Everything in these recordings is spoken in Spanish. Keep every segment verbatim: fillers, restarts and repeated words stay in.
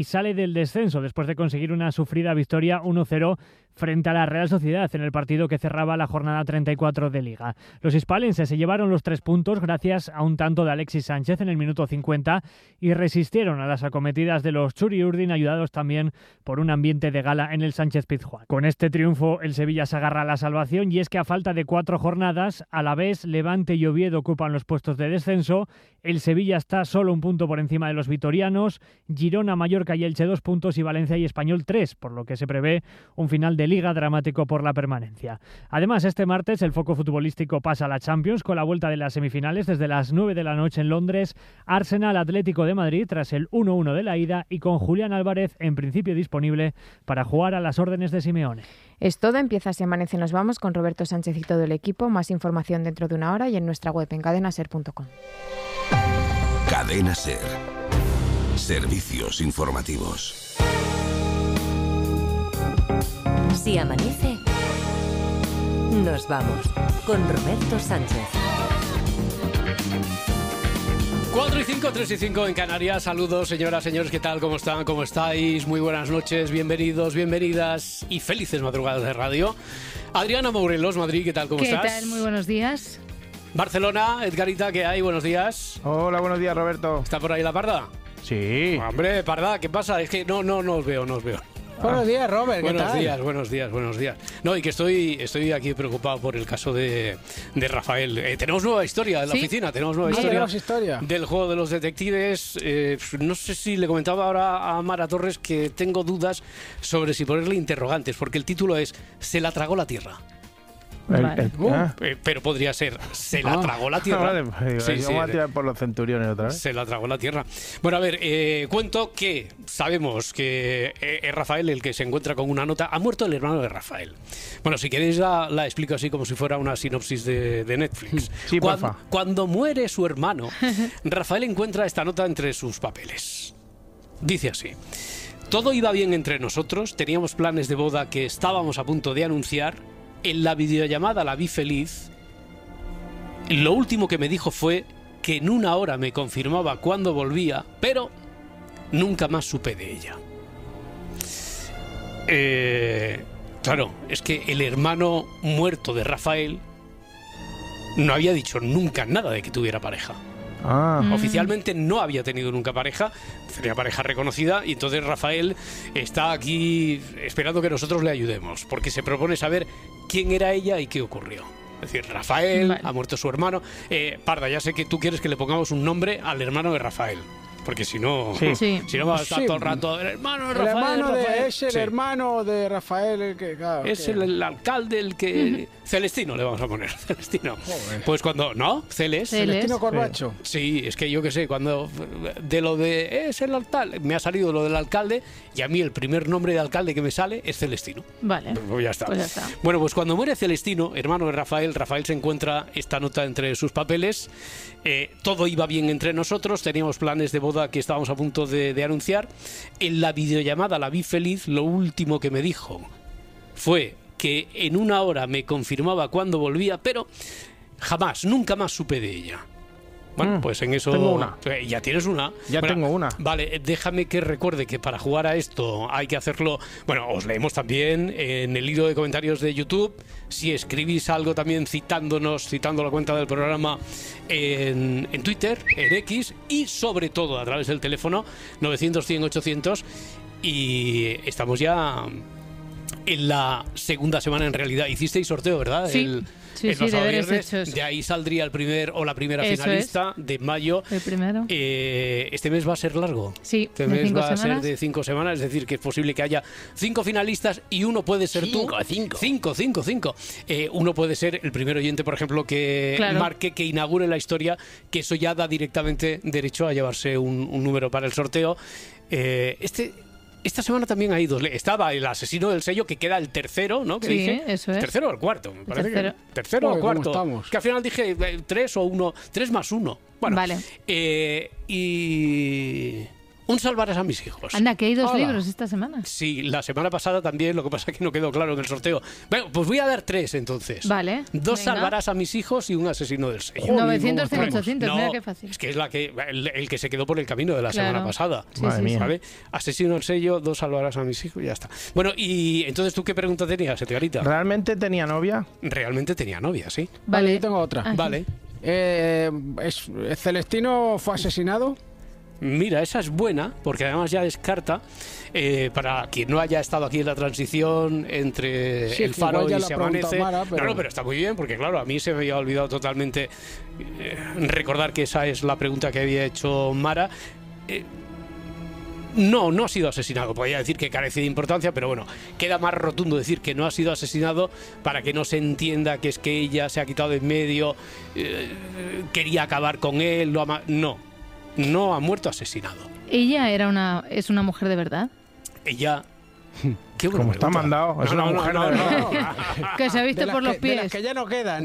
y sale del descenso después de conseguir una sufrida victoria uno cero frente a la Real Sociedad en el partido que cerraba la jornada treinta y cuatro de Liga. Los hispalenses se llevaron los tres puntos gracias a un tanto de Alexis Sánchez en el minuto cincuenta y resistieron a las acometidas de los Txuri-Urdin, ayudados también por un ambiente de gala en el Sánchez-Pizjuán. Con este triunfo el Sevilla se agarra a la salvación y es que a falta de cuatro jornadas, Alavés, Levante y Oviedo ocupan los puestos de descenso. El Sevilla está solo un punto por encima de los vitorianos, Girona, Mallorca y Elche dos puntos y Valencia y Español tres, por lo que se prevé un final de Liga dramático por la permanencia. Además, este martes el foco futbolístico pasa a la Champions con la vuelta de las semifinales desde las nueve de la noche en Londres, Arsenal Atlético de Madrid tras el uno uno de la ida y con Julián Álvarez en principio disponible para jugar a las órdenes de Simeone. Es todo, empieza Si Amanece Nos Vamos con Roberto Sánchez y todo el equipo. Más información dentro de una hora y en nuestra web en cadena ser punto com. Cadena Ser. Servicios informativos. Si amanece, nos vamos con Roberto Sánchez. cuatro y cinco, tres y cinco en Canarias. Saludos, señoras, señores, ¿qué tal? ¿Cómo están? ¿Cómo estáis? Muy buenas noches, bienvenidos, bienvenidas y felices madrugadas de radio. Adriana Morelos, Madrid, ¿qué tal? ¿Cómo ¿Qué estás? ¿Qué tal? Muy buenos días. Barcelona, Edgarita, ¿qué hay? Buenos días. Hola, buenos días, Roberto. ¿Está por ahí la Parda? Sí. Hombre, Parda, ¿qué pasa? Es que no, no, no os veo, no os veo. Buenos días, Robert, ¿qué buenos tal? días, buenos días, buenos días. No, y que estoy, estoy aquí preocupado por el caso de, de Rafael. Eh, tenemos nueva historia en la ¿Sí? oficina, tenemos nueva Ah, historia, tenemos historia del juego de los detectives. Eh, no sé si le comentaba ahora a Mara Torres que tengo dudas sobre si ponerle interrogantes, porque el título es ¿Se la tragó la tierra? El- Vale. el- Uh. ah. Eh, pero podría ser ¿Se la Ah. tragó la tierra? Vale, pues digo, Sí, vamos sí, a tirar por los centuriones otra vez. Se la tragó la tierra. Bueno, a ver, eh, cuento que sabemos que eh, es Rafael el que se encuentra con una nota. Ha muerto el hermano de Rafael. Bueno, si queréis la, la explico así como si fuera una sinopsis de, de Netflix. Sí, cuando, porfa. cuando muere su hermano, Rafael encuentra esta nota entre sus papeles. Dice así: todo iba bien entre nosotros, teníamos planes de boda que estábamos a punto de anunciar. En la videollamada la vi feliz. Lo último que me dijo fue que en una hora me confirmaba cuándo volvía, pero nunca más supe de ella. Eh, claro, es que el hermano muerto de Rafael no había dicho nunca nada de que tuviera pareja. Ah, Mm. Oficialmente no había tenido nunca pareja, tenía pareja reconocida, y entonces Rafael está aquí esperando que nosotros le ayudemos, porque se propone saber quién era ella y qué ocurrió. Es decir, Rafael, Vale. ha muerto su hermano. Eh, Parda, ya sé que tú quieres que le pongamos un nombre al hermano de Rafael, porque si no, Sí. Sí. si no va a estar Sí. todo el rato, el hermano de El Rafael. hermano de, Rafael". es el Sí. hermano de Rafael, el que, claro, Es que- el, el alcalde el que... Celestino le vamos a poner, Celestino. Joder. Pues cuando... ¿No? Celes. Celes. Celestino Corbacho. Sí, es que yo qué sé, cuando de lo de es el alcalde, me ha salido lo del alcalde y a mí el primer nombre de alcalde que me sale es Celestino. Vale. Pues ya está. Pues ya está. Bueno, pues cuando muere Celestino, hermano de Rafael, Rafael se encuentra esta nota entre sus papeles. Eh, todo iba bien entre nosotros, teníamos planes de boda que estábamos a punto de, de anunciar. En la videollamada la vi feliz, lo último que me dijo fue que en una hora me confirmaba cuándo volvía, pero jamás, nunca más supe de ella. Bueno, Mm, pues en eso... tengo una. Eh, ya tienes una. Ya Bueno, tengo una. Vale, eh, déjame que recuerde que para jugar a esto hay que hacerlo... Bueno, os leemos también en el hilo de comentarios de YouTube. Si escribís algo también citándonos, citando la cuenta del programa en, en Twitter, en X y sobre todo a través del teléfono novecientos, cien, ochocientos. Y estamos ya en la segunda semana en realidad. Hicisteis sorteo, ¿verdad? Sí. El, Sí, el sí, pasado deberes viernes. hechos. De ahí saldría el primer o la primera Eso finalista de mayo. El primero. Eh, este mes va a ser largo. Sí, Este de mes cinco va a ser semanas. de cinco semanas, es decir, que es posible que haya cinco finalistas y uno puede ser Cinco, tú. cinco. Cinco, cinco, cinco. Eh, uno puede ser el primer oyente, por ejemplo, que Claro. marque, que inaugure la historia, que eso ya da directamente derecho a llevarse un, un número para el sorteo. Eh, este... Esta semana también hay dos. Estaba el asesino del sello, que queda el tercero, ¿no? Que Sí, dije. eso es. ¿Tercero o el cuarto? Me parece tercero. que tercero o Joder, ¿cómo cuarto. estamos? Que al final dije eh, tres o uno. Tres más uno. Bueno, Vale. eh, y Un salvarás a mis hijos. Anda, que hay dos Hola. libros esta semana. Sí, la semana pasada también, lo que pasa es que no quedó claro en el sorteo. Bueno, pues voy a dar tres entonces. Vale. Dos venga. salvarás a mis hijos y un asesino del sello. novecientos, cien, Bueno, ochocientos, no, mira qué fácil. es que es la que el, el que se quedó por el camino de la Claro. semana pasada. Sí, Madre sí, mía. sí. ¿Vale? Asesino del sello, dos salvarás a mis hijos y ya está. Bueno, y entonces, ¿tú qué pregunta tenías, Edgarita? ¿Realmente tenía novia? Realmente tenía novia, sí. Vale, Vale. yo tengo otra. Ah, Vale. Eh, es- ¿Celestino fue asesinado? Mira, esa es buena, porque además ya descarta, eh, para quien no haya estado aquí en la transición entre Sí, el que faro igual ya y la se ha preguntado amanece. Mara, pero- No, no, pero está muy bien, porque claro, a mí se me había olvidado totalmente eh, recordar que esa es la pregunta que había hecho Mara. Eh, No, no ha sido asesinado. Podría decir que carece de importancia, pero bueno, queda más rotundo decir que no ha sido asesinado para que no se entienda que es que ella se ha quitado de en medio, eh, quería acabar con él, lo ama... No, no ha muerto asesinado. Ella era una, es una mujer de verdad. Ella... Qué buena Como está pregunta. mandado, es No, una no, mujer no, de no, verdad. no. Que se ha visto De las por los que- de las pies. que ya no quedan.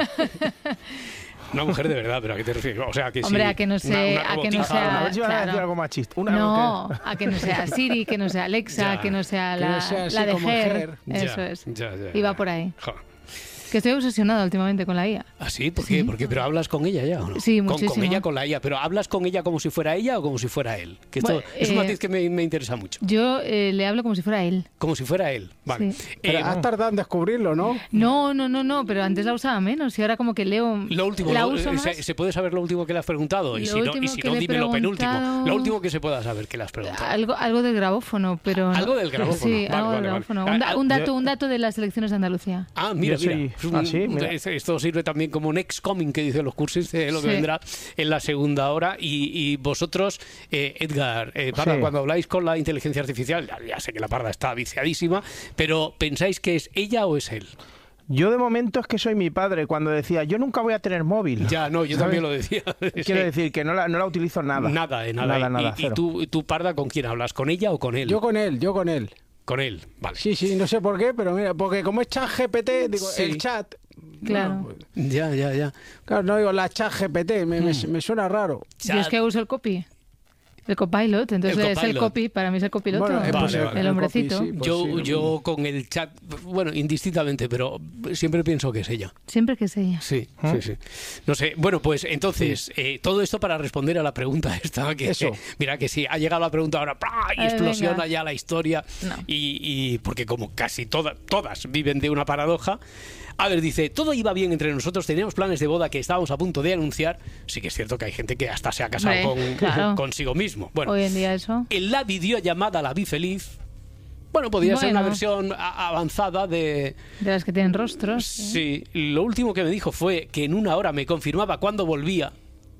Una mujer de verdad, pero ¿a qué te refieres? O sea, que Hombre, sí, a que no una- sé- una a que no robotija. sea- A ver si van a decir claro. algo machista. Una No, mujer. a que no sea Siri, que no sea Alexa, Ya. que no sea Que la, no sea así la de como Ger. Ger. Eso Ya, es. ya, ya, Iba ya. por ahí. Jo. Que estoy obsesionada últimamente con la I A. ¿Ah, sí? ¿Por qué? Sí. ¿Por qué? ¿Pero hablas con ella ya o no? Sí, Con- Con, muchísimo. ella, con la ella. ¿Pero hablas con ella como si fuera ella o como si fuera él? Que esto Bueno, es un eh, matiz que me, me interesa mucho. Yo eh, le hablo como si fuera él. Como si fuera él. Vale. Sí. Pero Eh, has tardado en descubrirlo, ¿no? No, no, no, no, pero antes la usaba menos y ahora como que leo... Lo último, la lo- uso eh, más. se, se puede saber lo último que le has preguntado? Y Lo si no, y último si que no le he dime lo penúltimo. preguntado- Lo último que se pueda saber que le has preguntado. Algo, algo del grabófono, pero... no- Algo del grabófono. Sí, Vale, algo vale, del vale. grabófono. Ah, Un, da- ah, un dato, yo- un dato de las elecciones de Andalucía. Ah, mira, Yo mira. soy- Es un- ah, sí, mira. es- Esto sirve también como next coming, que dicen los cursos, de lo que Sí. vendrá en la segunda hora. Y, y vosotros, eh, Edgar, eh, Parra, Sí. cuando habláis con la inteligencia artificial, ya, ya sé que la Parra está viciadísima, pero ¿pensáis que es ella o es él? Yo de momento es que soy mi padre cuando decía, yo nunca voy a tener móvil. Ya, no, yo ¿Sabes? también lo decía. Quiero Sí. decir que no la, no la utilizo nada. Nada, de nada. Nada, Y- nada, y, y cero. tú, tú, Parda, ¿con quién hablas? ¿Con ella o con él? Yo con él, yo con él. Con él, vale. Sí, sí, no sé por qué, pero mira, porque como es chat G P T, digo, Sí. el chat. Claro. bueno, pues, Ya, ya, ya. claro, no digo la chat G P T, me, me, me suena raro. Yo es que uso el copy. El copilot, entonces El es el copilot. copy, para mí es el copiloto. Bueno, eh, Vale, pues, vale. El hombrecito. copy, sí, pues Yo, sí. yo con el chat, bueno, indistintamente, pero siempre pienso que es ella. Siempre que es ella. Sí, ¿Ah? sí, sí. No sé, bueno, pues entonces, eh, todo esto para responder a la pregunta esta, que Eso. eh, mira que sí, ha llegado la pregunta ahora, ¡prá! y Eh, explosiona venga. ya la historia, No. y, y porque como casi todas, todas viven de una paradoja. A ver, dice, todo iba bien entre nosotros, teníamos planes de boda que estábamos a punto de anunciar. Sí que es cierto que hay gente que hasta se ha casado Hombre, con, claro. consigo mismo. Bueno, Hoy en día eso. en la videollamada La Vi Feliz, bueno, podría ser una Bueno. versión a- avanzada de... De las que tienen rostros. Sí, lo último que me dijo fue que en una hora me confirmaba cuándo volvía.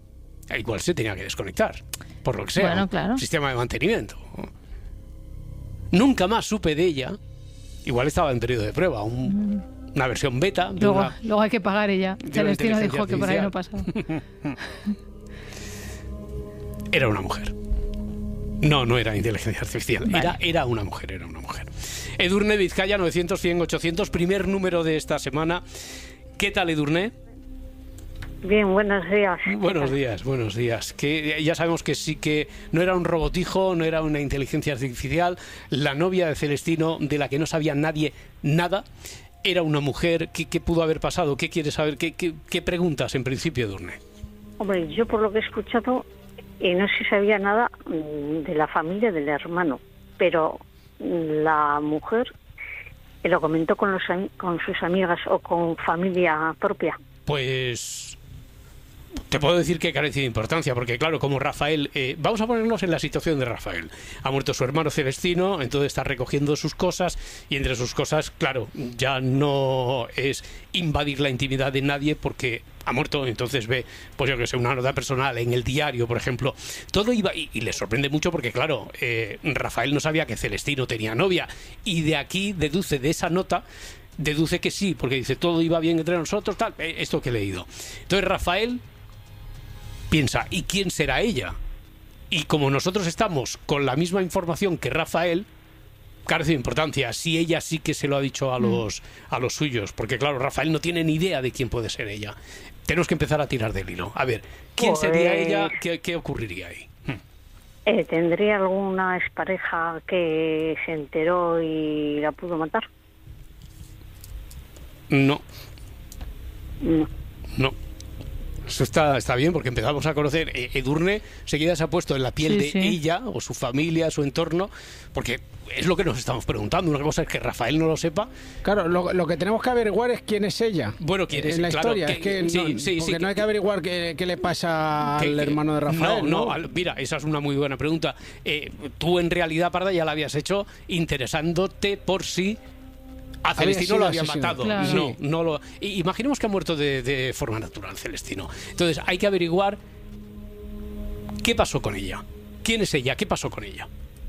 E igual se tenía que desconectar, por lo que sea. Bueno, claro. Sistema de mantenimiento. Nunca más supe de ella. Igual estaba en periodo de prueba, un- una versión beta. de Luego, una- luego hay que pagar ella. de una Celestino inteligencia dijo que por ahí no artificial. pasaba. Era una mujer. No, no era inteligencia artificial. Vale. Era, era una mujer, era una mujer. Edurne Vizcaya, novecientos, cien, ochocientos, primer número de esta semana. ¿Qué tal, Edurne? Bien, buenos días. Buenos días, buenos días. Que ya sabemos que sí que no era un robotijo, no era una inteligencia artificial. La novia de Celestino, de la que no sabía nadie nada, era una mujer. ¿Qué, qué pudo haber pasado? ¿Qué quieres saber? ¿Qué, qué, qué preguntas en principio, Edurne? Hombre, yo por lo que he escuchado, eh, no se sabía nada mm, de la familia del hermano, pero mm, la mujer eh, lo comentó con, los, am- con sus amigas o con familia propia. Pues te puedo decir que carece de importancia, porque claro, como Rafael, eh, vamos a ponernos en la situación de Rafael. Ha muerto su hermano Celestino, entonces está recogiendo sus cosas, y entre sus cosas, claro, ya no es invadir la intimidad de nadie porque ha muerto, entonces ve, pues yo que sé, una nota personal en el diario, por ejemplo. Todo iba, y, y le sorprende mucho porque, claro, eh, Rafael no sabía que Celestino tenía novia, y de aquí deduce de esa nota, deduce que sí, porque dice, todo iba bien entre nosotros, tal, eh, esto que he leído. Entonces Rafael piensa, ¿y quién será ella? Y como nosotros estamos con la misma información que Rafael, carece de importancia si ella sí que se lo ha dicho a los, a los suyos, porque claro, Rafael no tiene ni idea de quién puede ser ella. Tenemos que empezar a tirar del hilo. A ver, ¿quién Pues- sería ella? ¿Qué, qué ocurriría ahí? Eh, ¿Tendría alguna expareja que se enteró y la pudo matar? No. No. No. Eso está, está bien, porque empezamos a conocer. Eh, Edurne seguida se ha puesto en la piel Sí, de sí. ella, o su familia, su entorno, porque es lo que nos estamos preguntando. Una cosa es que Rafael no lo sepa. Claro, lo, lo que tenemos que averiguar es quién es ella. Bueno, quién es, en la claro, historia. que- es que sí, no, sí, porque sí, no hay que averiguar qué, qué le pasa Que- al que- hermano de Rafael. No, No, no, al- mira, esa es una muy buena pregunta. Eh, tú en realidad, Parda, ya la habías hecho interesándote por si a Había Celestino sido lo había asesinado. matado. Claro. No, Sí. no lo. i- Imaginemos que ha muerto de, de forma natural Celestino. Entonces hay que averiguar qué pasó con ella. ¿Quién es ella? ¿Qué pasó con ella?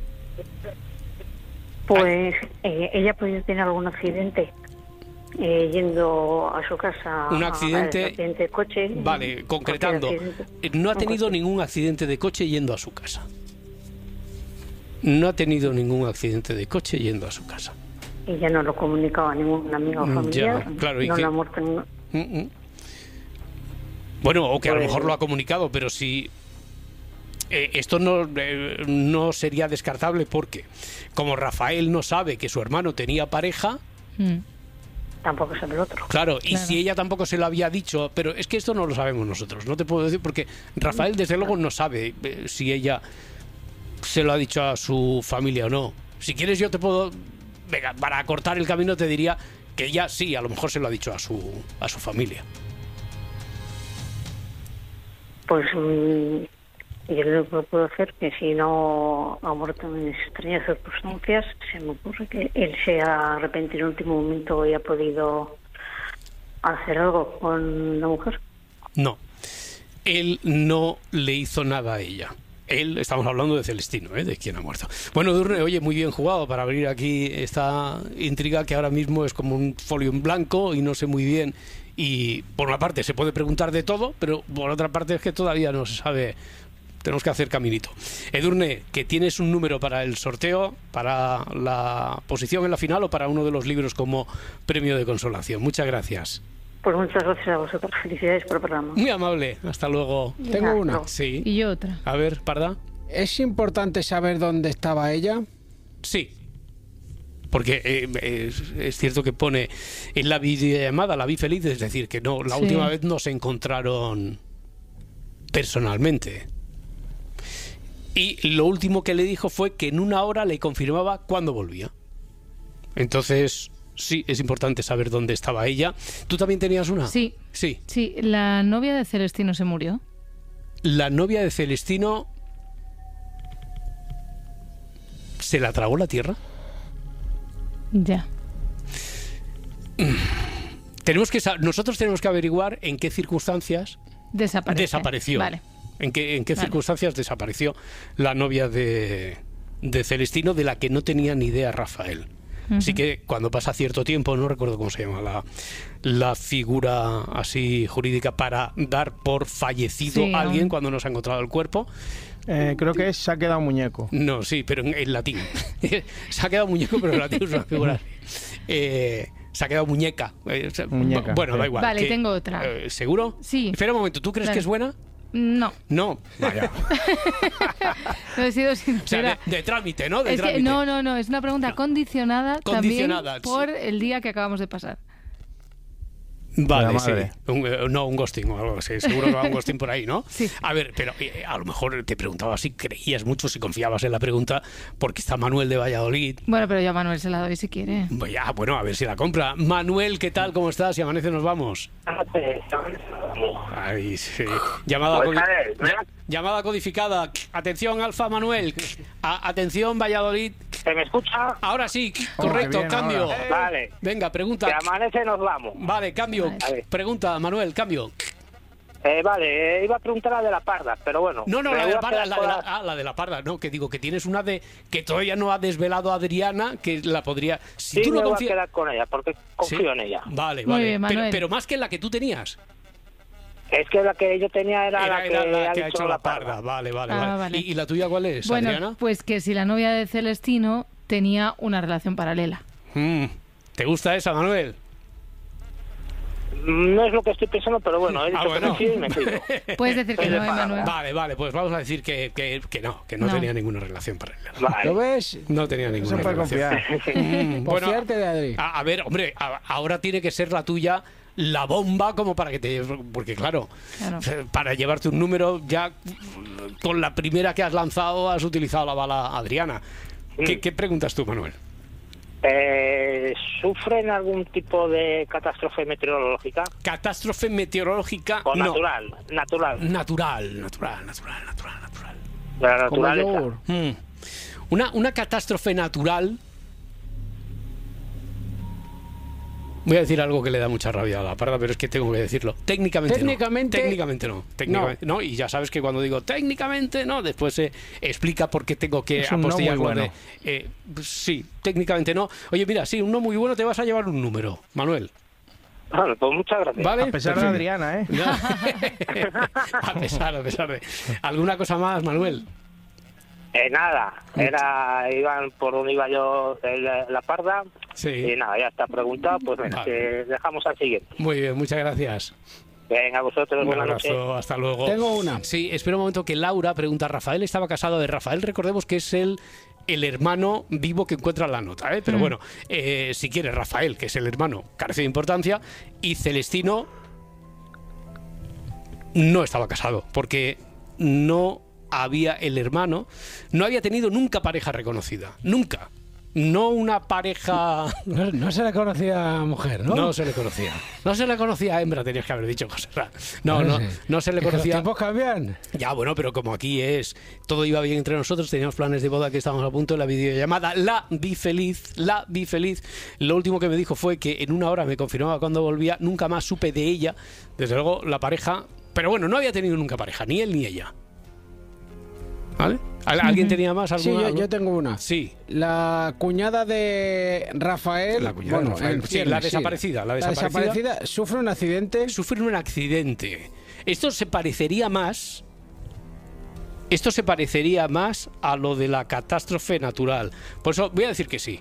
Pues eh, ella podía tener algún accidente eh, yendo a su casa. Un accidente- a- accidente de coche. Vale, concretando. Cualquier accidente. eh, No ha Un tenido coche. ningún accidente de coche yendo a su casa. No ha tenido ningún accidente de coche yendo a su casa. Ella no lo comunicaba a ningún amigo o Mm, familiar. ya, claro, ¿y no qué? la ha muerto en- Mm, mm. Bueno, o que a lo Pues- mejor lo ha comunicado, pero si eh, esto no, eh, no sería descartable porque como Rafael no sabe que su hermano tenía pareja, Mm. Tampoco sabe el otro. claro, y Claro. si ella tampoco se lo había dicho, pero es que esto no lo sabemos nosotros, no te puedo decir porque Rafael desde luego no sabe eh, si ella se lo ha dicho a su familia o no. Si quieres yo te puedo, venga, para cortar el camino te diría que ella sí, a lo mejor se lo ha dicho a su a su familia. Pues mm, yo lo único que puedo hacer que si no ha muerto en extrañas circunstancias, se me ocurre que él se ha arrepentido en el último momento y ha podido hacer algo con la mujer. No, él no le hizo nada a ella. Él, estamos hablando de Celestino, ¿eh? De quien ha muerto. Bueno, Edurne, oye, muy bien jugado para abrir aquí esta intriga que ahora mismo es como un folio en blanco y no sé muy bien. Y por una parte se puede preguntar de todo, pero por otra parte es que todavía no se sabe. Tenemos que hacer caminito. Edurne, que tienes un número para el sorteo, para la posición en la final o para uno de los libros como premio de consolación. Muchas gracias. Pues muchas gracias a vosotros. Felicidades por el programa. Muy amable. Hasta luego. Tengo una. Sí. Y yo otra. A ver, Parda. ¿Es importante saber dónde estaba ella? Sí. Porque eh, es, es cierto que pone en la videollamada, la vi feliz, es decir, que no, la Sí. última vez no se encontraron personalmente. Y lo último que le dijo fue que en una hora le confirmaba cuándo volvía. Entonces, sí, es importante saber dónde estaba ella. ¿Tú también tenías una? Sí. Sí. Sí, la novia de Celestino se murió. La novia de Celestino se la tragó la tierra. Ya. Tenemos que sa- nosotros tenemos que averiguar en qué circunstancias Desapareció. desapareció. Vale. ¿En qué, en qué Vale. circunstancias desapareció la novia de, de Celestino, de la que no tenía ni idea Rafael? Así Ujú. que cuando pasa cierto tiempo, no recuerdo cómo se llama la, la figura así jurídica para dar por fallecido Sí, a alguien un- cuando no se ha encontrado el cuerpo. Eh, creo que es, se ha quedado muñeco. No, sí, pero en, en latín. Se ha quedado muñeco, pero en latín es una figura así. Eh, se ha quedado muñeca. Eh, se- Muñeca, Bueno, sí. da igual. Vale, que- tengo otra. eh, ¿Seguro? Sí. Espera un momento, ¿tú crees Dale. que es buena? No, No. Vaya. no he sido O sea, sincera. de, de trámite, ¿no? De Es que- trámite. no, no, no, es una pregunta condicionada, Condicionada, también por el día que acabamos de pasar. Vale, La sí. madre. Un, eh, no, un ghosting o algo así. Seguro que va un ghosting por ahí, ¿no? Sí. A ver, pero eh, a lo mejor te preguntaba si creías mucho, si confiabas en la pregunta, porque está Manuel de Valladolid. Bueno, pero yo a Manuel se la doy si quiere. Pues ya, bueno, a ver si la compra. Manuel, ¿qué tal? ¿Cómo estás? Si amanece nos vamos. Ay, sí. Llamada, Pues, codi- a ver, ¿me- ll- llamada codificada. Atención, Alfa Manuel. A- atención, Valladolid. ¿Se me escucha? Ahora sí, Oh, correcto, qué bien, cambio. ahora. Vale. Venga, pregunta. Que amanece nos vamos. Vale, cambio. Vale. Pregunta, Manuel, cambio. Eh, vale, eh, iba a preguntar la de la parda, pero bueno. No, no, me la voy de a la parda, quedar la de con la, las- ah, la de la parda, no, que digo que tienes una de que todavía no ha desvelado Adriana, que la podría... Si Sí, tú me no voy a confías... quedar con ella, porque confío ¿Sí? en ella. Vale, Muy vale. bien, pero, Manuel. pero más que la que tú tenías. Es que la que yo tenía era, Era, la que, era la ha que ha dicho hecho la la parda. parda. Vale, vale, Ah, vale. vale. ¿Y, y la tuya cuál es, Bueno, Adriana? pues que si la novia de Celestino tenía una relación paralela. Mm, ¿Te gusta esa, Manuel? No es lo que estoy pensando, pero bueno, he dicho Ah, bueno. que sí y me pido. Puedes decir que Soy no, de Málaga. Emanuel. Vale, vale, pues vamos a decir que, que, que no, que no, No. tenía ninguna relación paralela. Vale. ¿Lo ves? No tenía ninguna Se puede relación. confiar. Mm, Por bueno, fiarte de Adri. a, a ver, hombre, a- ahora tiene que ser la tuya la bomba como para que te... Porque claro, Claro. para llevarte un número ya con la primera que has lanzado has utilizado la bala Adriana. ¿Qué, Mm. qué preguntas tú, Manuel? Eh, ¿Sufren algún tipo de catástrofe meteorológica? Catástrofe meteorológica. ¿O no. natural? Natural. Natural, natural, natural, natural, natural. De la Como naturaleza. yogur. Mm. Una, una catástrofe natural. Voy a decir algo que le da mucha rabia a la parda, pero es que tengo que decirlo. Técnicamente, Técnicamente- no. Técnicamente no. Técnicamente no. Y ya sabes que cuando digo técnicamente no, después se explica por qué tengo que Es un no apostillar muy lo de, bueno. eh, pues sí, técnicamente no. Oye, mira, sí, un no muy bueno, te vas a llevar un número, Manuel. Bueno, pues muchas gracias. ¿Vale? A pesar de Perfecto. Adriana, ¿eh? No. a pesar, a pesar de. ¿Alguna cosa más, Manuel? Eh, nada, era iban por donde iba yo en la, la parda Sí. y nada, ya está preguntado, pues venga, Vale. que dejamos al siguiente. Muy bien, muchas gracias. Venga, vosotros, Un buenas noches. abrazo, hasta luego. Tengo una. Sí, espera un momento que Laura pregunta, ¿Rafael estaba casado? De Rafael, recordemos que es el, el hermano vivo que encuentra la nota, ¿eh? Pero Mm. bueno, eh, si quieres, Rafael, que es el hermano, carece de importancia, y Celestino no estaba casado, porque no había el hermano, no había tenido nunca pareja reconocida, nunca. No una pareja... No, no se le conocía mujer, ¿no? No se le conocía. No se le conocía a hembra, tenías que haber dicho, José Ra. No, no, sé. no se le Es que los conocía. tiempos cambian. Ya, bueno, pero como aquí es, todo iba bien entre nosotros, teníamos planes de boda que estábamos a punto de la videollamada, la vi feliz, la vi feliz. Lo último que me dijo fue que en una hora me confirmaba cuando volvía, nunca más supe de ella, desde luego la pareja, pero bueno, no había tenido nunca pareja, ni él ni ella. ¿Vale? ¿Al- ¿Alguien tenía más? Sí, ¿Alguna? yo, yo tengo una. Sí. La cuñada de Rafael, La cuñada de bueno, Rafael, en sí, ciernes, la desaparecida, la desaparecida. desaparecida sufre un accidente. Sufre un accidente. Esto se parecería más. Esto se parecería más a lo de la catástrofe natural. Por eso voy a decir que sí.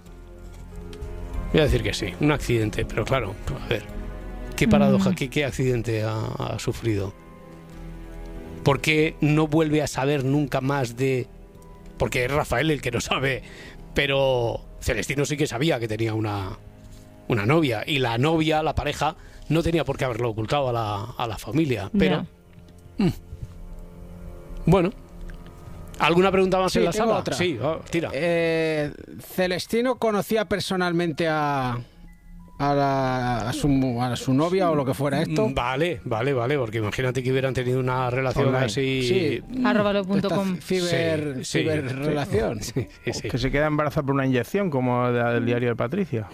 Voy a decir que sí. Un accidente, pero claro, a ver. Qué paradoja, qué, qué accidente ha, ha sufrido. ¿Por qué no vuelve a saber nunca más de...? Porque es Rafael el que no sabe, pero Celestino sí que sabía que tenía una, una novia, y la novia, la pareja, no tenía por qué haberlo ocultado a la, a la familia. Pero, mm. bueno, ¿alguna pregunta más Sí, en la tengo sala? otra. Sí, oh, tira. Eh, Celestino conocía personalmente a, a, la- a su, a su novia o lo que fuera esto. Mm, Vale, vale, vale, porque imagínate que hubieran tenido una relación Online. así... Sí. Arróbalo punto Esta com. ciber, Sí, sí. ciberrelación. Sí, sí, sí. Que se queda embarazada por una inyección, como la del diario de Patricia.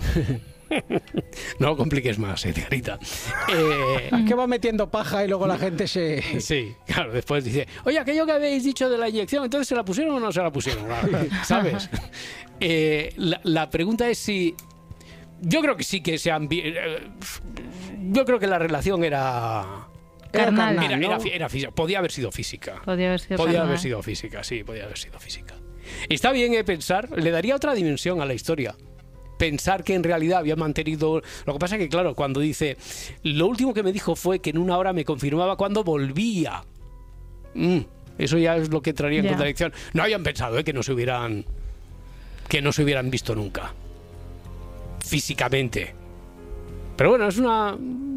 No compliques más, eh, Tiarita. Eh, Es que va metiendo paja y luego la gente se... Sí, claro, después dice, oye, aquello que habéis dicho de la inyección, ¿entonces se la pusieron o no se la pusieron? Claro, ¿sabes? Eh, la, la pregunta es si... Yo creo que sí que se han... vi- eh, Yo creo que la relación era... Era Carnal. carnal, Era, ¿no? era, fi- era física. Podía haber sido física. Podía haber sido Podía carnal. haber sido física, sí, podía haber sido física. Está bien eh, pensar, le daría otra dimensión a la historia. Pensar que en realidad había mantenido... Lo que pasa es que, claro, cuando dice... Lo último que me dijo fue que en una hora me confirmaba cuando volvía. Mm, eso ya es lo que entraría en Ya. contradicción. No habían pensado eh, que no se hubieran... Que no se hubieran visto nunca. Físicamente. Pero bueno, es una...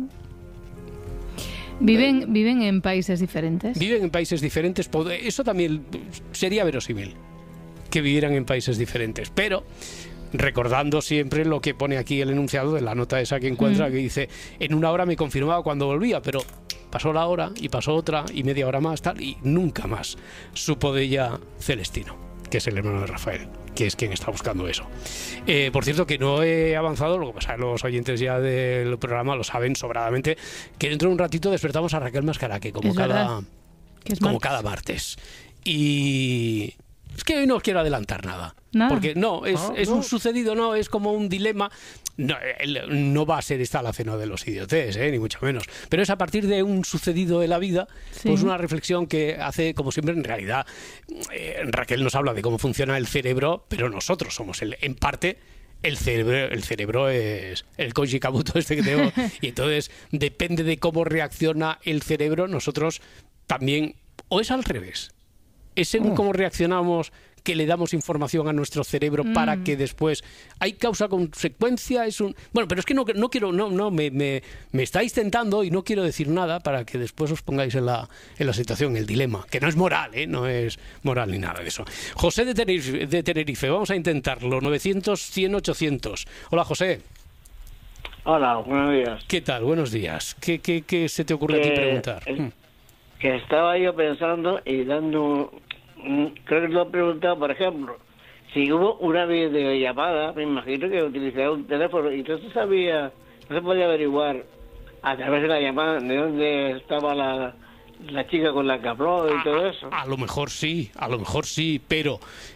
¿Viven, ¿Viven en países diferentes? Viven en países diferentes. pod- Eso también sería verosímil, que vivieran en países diferentes. Pero recordando siempre lo que pone aquí el enunciado de la nota esa que encuentra, Mm. que dice, en una hora me confirmaba cuando volvía, pero pasó la hora y pasó otra y media hora más, tal, y nunca más supo de ella Celestino, que es el hermano de Rafael, que es quien está buscando eso. Eh, por cierto, que no he avanzado, lo que pasa es que los oyentes ya del programa lo saben sobradamente, que dentro de un ratito despertamos a Raquel Mascaraque, como Es cada... verdad, que es como martes. cada martes. Y es que hoy no quiero adelantar nada. Nada. Porque no, es, Ah, es no. un sucedido, no, es como un dilema. No, el- no va a ser esta la cena de los idiotes, eh, ni mucho menos. Pero es a partir de un sucedido de la vida, Sí. pues una reflexión que hace, como siempre, en realidad, eh, Raquel nos habla de cómo funciona el cerebro, pero nosotros somos, el, en parte, el cerebro, el cerebro es el Koji Kabuto este que tengo, y entonces depende de cómo reacciona el cerebro, nosotros también, o es al revés, es según cómo reaccionamos que le damos información a nuestro cerebro mm. para que después hay causa-consecuencia, es un bueno, pero es que no, no quiero, no, no, me, me, me estáis tentando y no quiero decir nada para que después os pongáis en la, en la situación, el dilema, que no es moral, ¿eh? No es moral ni nada de eso. José de Tenerife, de Tenerife, vamos a intentarlo, novecientos, cien, ochocientos. Hola, José. Hola, buenos días. ¿Qué tal? Buenos días. ¿Qué, qué, qué se te ocurre que, a ti preguntar? Eh, que estaba yo pensando y dando... Creo que lo he preguntado, por ejemplo, si hubo una videollamada, me imagino que utilizaba un teléfono y entonces sabía, no se podía averiguar a través de la llamada de dónde estaba la, la chica con la que habló y a, todo eso. A, a lo mejor sí, a lo mejor sí, pero...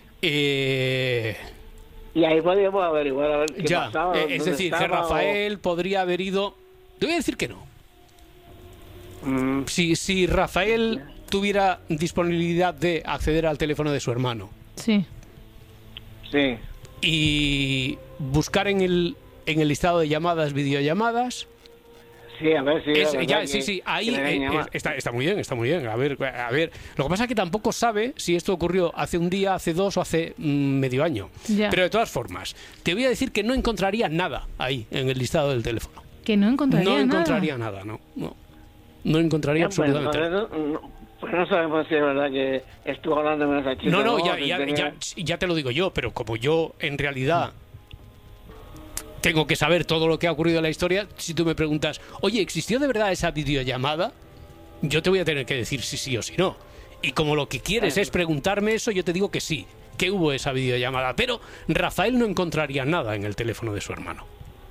Eh... Y ahí podíamos averiguar a ver qué ya, pasaba. Eh, es decir, que Rafael o... podría haber ido... Te voy a decir que no. Mm. Si, si Rafael... tuviera disponibilidad de acceder al teléfono de su hermano. Sí. Sí. Y buscar en el en el listado de llamadas, videollamadas. Sí, a ver si... Es, ya, que, sí, sí, ahí eh, está, está muy bien, está muy bien. A ver, a ver. Lo que pasa es que tampoco sabe si esto ocurrió hace un día, hace dos o hace mm, medio año. Ya. Pero de todas formas, te voy a decir que no encontraría nada ahí en el listado del teléfono. Que no encontraría nada. No nada. encontraría nada, no. No, no encontraría ya, absolutamente pues, nada. No, no. Pues no sabemos si es verdad que estuvo hablando con esa chica. No, no, no ya, ya, ya, ya te lo digo yo, pero como yo en realidad tengo que saber todo lo que ha ocurrido en la historia, si tú me preguntas, oye, ¿existió de verdad esa videollamada? Yo te voy a tener que decir si sí o si no. Y como lo que quieres es preguntarme eso, yo te digo que sí, que hubo esa videollamada. Pero Rafael no encontraría nada en el teléfono de su hermano.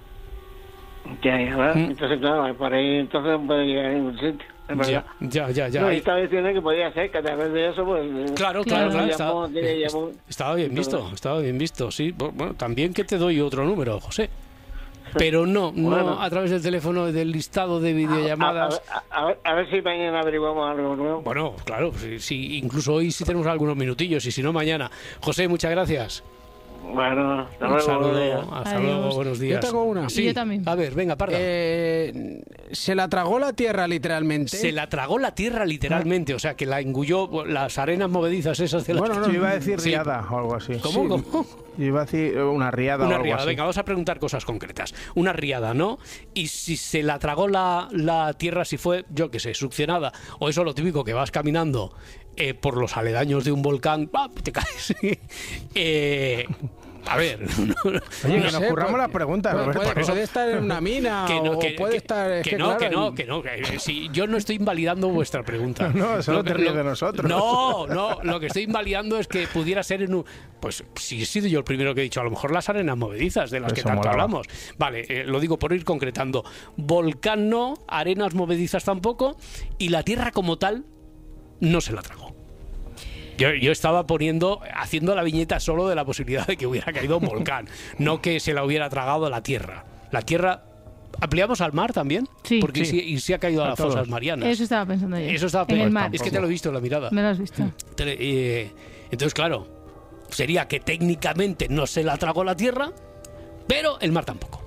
Ya, ya, ¿verdad? ¿Mm? Entonces, claro, por ahí entonces no puede llegar a ningún sitio. Ya, ya, ya, ya. No, y estaba diciendo que podía ser que a través de eso, pues... Claro, claro, claro. Estaba, llamó, estaba bien visto, estaba bien visto, sí. Bueno, también que te doy otro número, José. Pero no, bueno. no a través del teléfono del listado de videollamadas. A, a, a, ver, a ver si mañana averiguamos algo nuevo. Bueno, claro, sí, sí, incluso hoy sí tenemos algunos minutillos y si no, mañana. José, muchas gracias. Bueno, hasta luego. Un saludo, hasta Adiós. luego, buenos días. Yo tengo una. Sí, yo también. A ver, venga, parda. Eh, se la tragó la tierra literalmente. Se la tragó la tierra literalmente, o sea, que la engulló las arenas movedizas esas de la... Bueno, no, yo iba a decir riada sí. o algo así. ¿Cómo? Sí. ¿Cómo? Yo iba a decir una riada una o algo riada. así. Venga, vamos a preguntar cosas concretas. Una riada, ¿no? Y si se la tragó la, la tierra, si fue, yo qué sé, succionada, o eso lo típico que vas caminando eh, por los aledaños de un volcán, ¡pam!, te caes. eh... A ver, no, Oye, no que sé, nos curramos pues, las preguntas, pues, Roberto. puede, puede estar en una mina que no, o que, puede que, estar... Es que, que, no, claro, que no, que no, que si yo no estoy invalidando vuestra pregunta. No, solo lo, te ríes lo, de nosotros. No, no, lo que estoy invalidando es que pudiera ser en un... Pues si he sido yo el primero que he dicho, a lo mejor las arenas movedizas de las Eso que tanto molaba. hablamos. Vale, eh, lo digo por ir concretando. Volcán no, arenas movedizas tampoco, y la tierra como tal no se la tragó. Yo, yo estaba poniendo, haciendo la viñeta solo de la posibilidad de que hubiera caído un volcán, no que se la hubiera tragado la tierra. La tierra, ¿ampliamos al mar también? Sí. Porque Sí. sí, y sí ha caído a, A las todos. fosas marianas. Eso estaba pensando yo. Eso estaba en pensando. el mar. Es que te lo he visto en la mirada. Me lo has visto. Te- eh, entonces, claro, sería que técnicamente no se la tragó la tierra, pero el mar tampoco.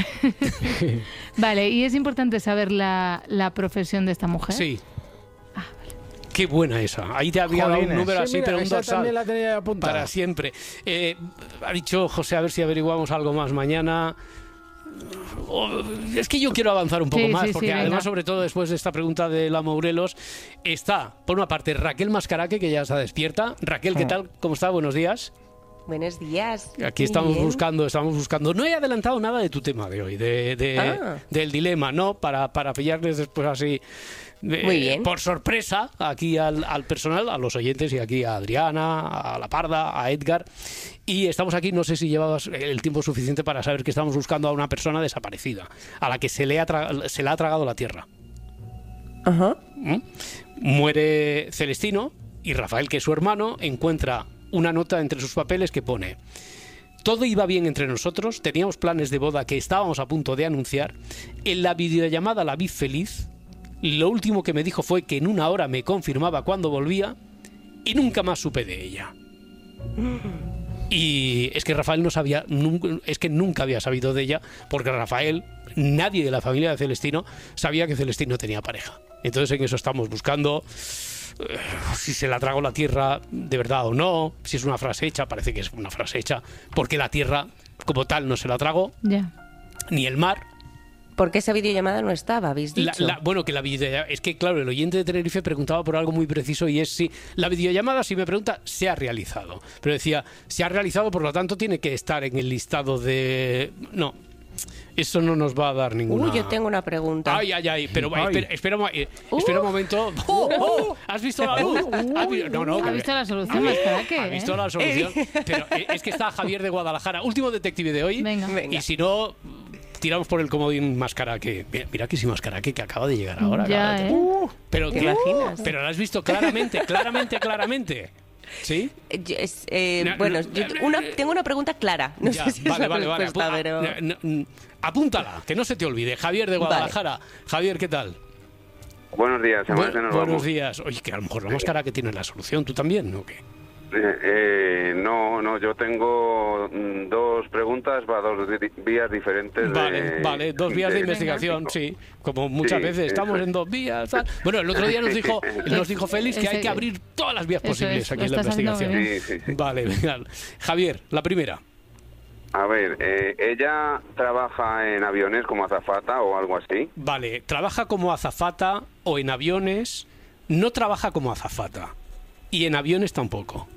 Vale, y es importante saber la, la profesión de esta mujer. Sí. Qué buena esa. Ahí te había dado un Jolines. número Sí, así, mira, pero un esa dorsal. también la tenía apuntada. Para siempre. Eh, ha dicho José, a ver si averiguamos algo más mañana. Oh, es que yo quiero avanzar un poco Sí, más, sí, porque sí, además, venga. sobre todo después de esta pregunta de la Morelos, está, por una parte, Raquel Mascaraque, que ya está despierta. Raquel, ¿qué tal? ¿Cómo está? Buenos días. Buenos días. Aquí Muy estamos bien. buscando, estamos buscando. No he adelantado nada de tu tema de hoy, de, de- Ah. del dilema, ¿no? Para, para pillarles después así. eh, Muy bien. Por sorpresa, aquí al, al personal, a los oyentes y aquí a Adriana, a La Parda, a Edgar. Y estamos aquí, no sé si llevabas el tiempo suficiente para saber que estamos buscando a una persona desaparecida, a la que se le ha, tra- se le ha tragado la tierra. Ajá. ¿Mm? Muere Celestino y Rafael, que es su hermano, encuentra una nota entre sus papeles que pone: todo iba bien entre nosotros, teníamos planes de boda que estábamos a punto de anunciar, en la videollamada la vi feliz, lo último que me dijo fue que en una hora me confirmaba cuando volvía y nunca más supe de ella. Y es que Rafael no sabía, nunca, es que nunca había sabido de ella, porque Rafael, nadie de la familia de Celestino sabía que Celestino tenía pareja. Entonces en eso estamos buscando eh, si se la tragó la tierra de verdad o no, si es una frase hecha, parece que es una frase hecha, porque la tierra como tal no se la tragó, Ya. ni el mar. Porque esa videollamada no estaba, habéis La, dicho. la, bueno, que la videollamada... Es que, claro, el oyente de Tenerife preguntaba por algo muy preciso y es si... La videollamada, si me pregunta, se ha realizado. Pero decía, se ha realizado, por lo tanto, tiene que estar en el listado de... No, eso no nos va a dar ninguna... Uy, yo tengo una pregunta. Ay, ay, ay, pero Ay. espera, espera, un- eh, Uh. espera un momento. ¡Oh, oh! ¿Has visto la luz? ¿Has vi- No, no. ¿Ha visto la solución, Mascaraque? ¿Ha visto la solución? Pero eh, es que está Javier de Guadalajara, último detective de hoy. Venga. Y si no... Tiramos por el comodín Mascaraque. Mira, mira que sí, Mascaraque, que acaba de llegar ahora. Ya, claro. ¿eh? Uh, pero, ¿Te que- imaginas? pero lo has visto claramente, claramente, claramente. ¿Sí? Eh, yo- es, eh, No, bueno, no, yo una, tengo una pregunta clara. No Ya, sé si vale, es la vale, vale. respuesta, Apu- pero... a- no, no, apúntala, que no se te olvide. Javier de Guadalajara. Javier, ¿qué tal? Buenos días, Bu- Amanece, nos buenos vamos. días. Oye, que a lo mejor la máscara que tiene la solución, ¿tú también? ¿O qué? Eh, eh, no, no, yo tengo mm, dos preguntas para dos di- vías diferentes. Vale, de, vale, dos vías de investigación, sí, como muchas Sí, veces estamos eso es. en dos vías. Tal. Bueno, el otro día nos dijo, nos dijo Félix que hay Ese- que abrir todas las vías eso posibles es, aquí lo en la estás haciendo investigación. muy bien. Sí, sí, sí. Vale, venga. Javier, la primera. A ver, eh, ella trabaja en aviones como azafata o algo así. Vale, trabaja como azafata o en aviones, no trabaja como azafata. Y en aviones tampoco.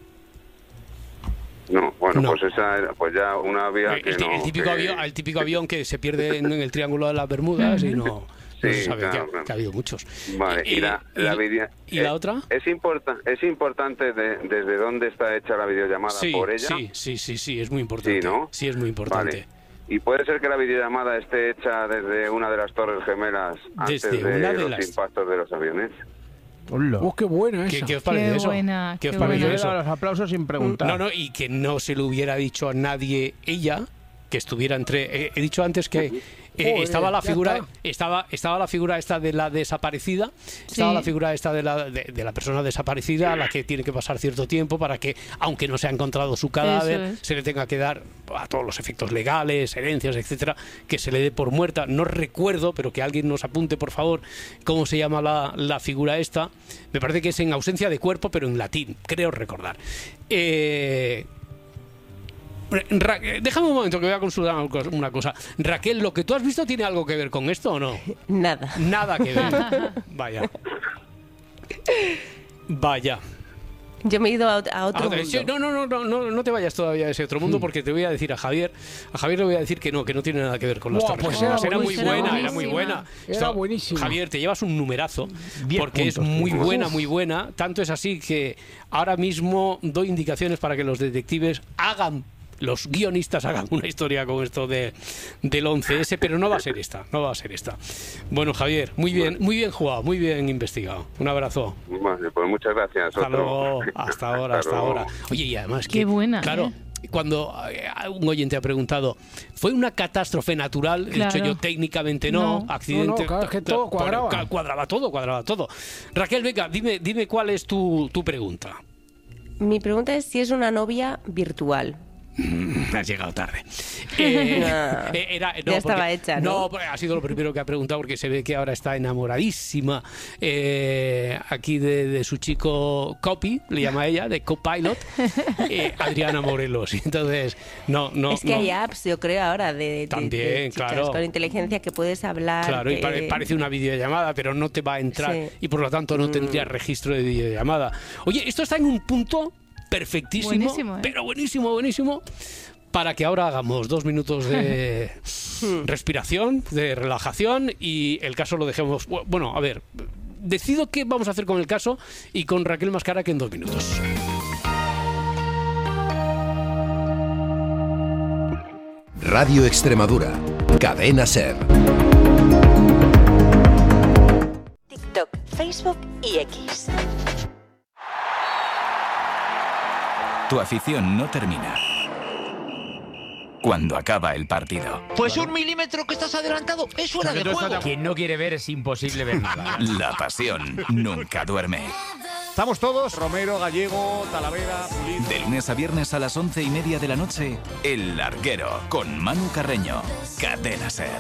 No, bueno, No. pues esa era, pues ya una vía que El, ti- no. el típico que- avión, el típico avión que se pierde en, en el Triángulo de las Bermudas y no, no se Sí, sabe claro, que, ha, claro. que ha habido muchos. Vale, y, la, y- la video- ¿y la eh, otra? Es, importa, es importante de- desde dónde está hecha la videollamada Sí, por ella. sí, sí, sí, sí, es muy importante. Sí, ¿no? Sí, es muy importante. Vale. Y puede ser que la videollamada esté hecha desde una de las torres gemelas antes Desde de una de los las- impactos de los aviones. ¡Oh, qué buena ¿Qué, esa! qué os parece Qué eso? buena, ¿Qué os qué parece buena. eso? Los aplausos sin preguntar. No, no, y que no se lo hubiera dicho a nadie ella, que estuviera entre... eh, he dicho antes que eh, Joder, estaba la ya figura está. estaba estaba la figura esta de la desaparecida, estaba Sí. la figura esta de la de, de la persona desaparecida a la que tiene que pasar cierto tiempo para que, aunque no se ha encontrado su cadáver, Eso es. se le tenga que dar a todos los efectos legales, herencias, etcétera, que se le dé por muerta. No recuerdo, pero que alguien nos apunte, por favor, cómo se llama la, la figura esta. Me parece que es en ausencia de cuerpo, pero en latín, creo recordar. Eh, Ra- déjame un momento que voy a consultar una cosa- una cosa. Raquel, ¿lo que tú has visto tiene algo que ver con esto o no? Nada. Nada que ver. Vaya. Vaya. Yo me he ido a, ot- a A otro otra- mundo. sí, no, no, no, no, no, no te vayas todavía a ese otro mundo porque te voy a decir a Javier, a Javier le voy a decir que no, que no tiene nada que ver con las Buah, torres pues gemelas. era Era muy buenísima. buena, era muy buena. Era Esto- buenísima. Javier, te llevas un numerazo Diez porque es puntos, muy tío. buena, Uf. muy buena. Tanto es así que ahora mismo doy indicaciones para que los detectives hagan, los guionistas hagan una historia con esto de, del once ese, pero no va a ser esta, no va a ser esta. Bueno, Javier, muy bien, muy bien jugado, muy bien investigado. Un abrazo. Vale, pues muchas gracias. Hasta otro. luego, hasta ahora, hasta luego. ahora. Oye, y además que, Qué buena, claro, ¿eh? cuando eh, un oyente ha preguntado, ¿fue una catástrofe natural? He Claro. dicho yo, técnicamente no, No. accidente. No, no, claro, es que todo Por- cuadraba. ca- Cuadraba todo, cuadraba todo. Raquel, venga, dime, dime cuál es tu, tu pregunta. Mi pregunta es si es una novia virtual. Has llegado tarde. Eh, Ah, eh, era, ya estaba hecha, ¿no? No, ha sido lo primero que ha preguntado porque se ve que ahora está enamoradísima eh, aquí de, de su chico Copy, le llama ella, de Copilot, eh, Adriana Morelos. Entonces, no, no. es que no. hay apps, yo creo, ahora de, de- de También, chicas claro. con inteligencia que puedes hablar. Claro, y que- pare- parece una videollamada, pero no te va a entrar Sí. y por lo tanto no tendría registro de videollamada. Oye, esto está en un punto perfectísimo, Buenísimo, ¿eh? pero buenísimo, buenísimo, para que ahora hagamos dos minutos de respiración, de relajación y el caso lo dejemos. Bueno, a ver, decido qué vamos a hacer con el caso y con Raquel Mascaraque en dos minutos. Radio Extremadura. Cadena Ser. TikTok, Facebook y X. Tu afición no termina cuando acaba el partido. Pues un milímetro que estás adelantado es fuera de juego. Quien no quiere ver es imposible ver nada. La pasión nunca duerme. Estamos todos, Romero, Gallego, Talavera, Pulido. De lunes a viernes a las once y media de la noche, El Larguero, con Manu Carreño. Cadena SER.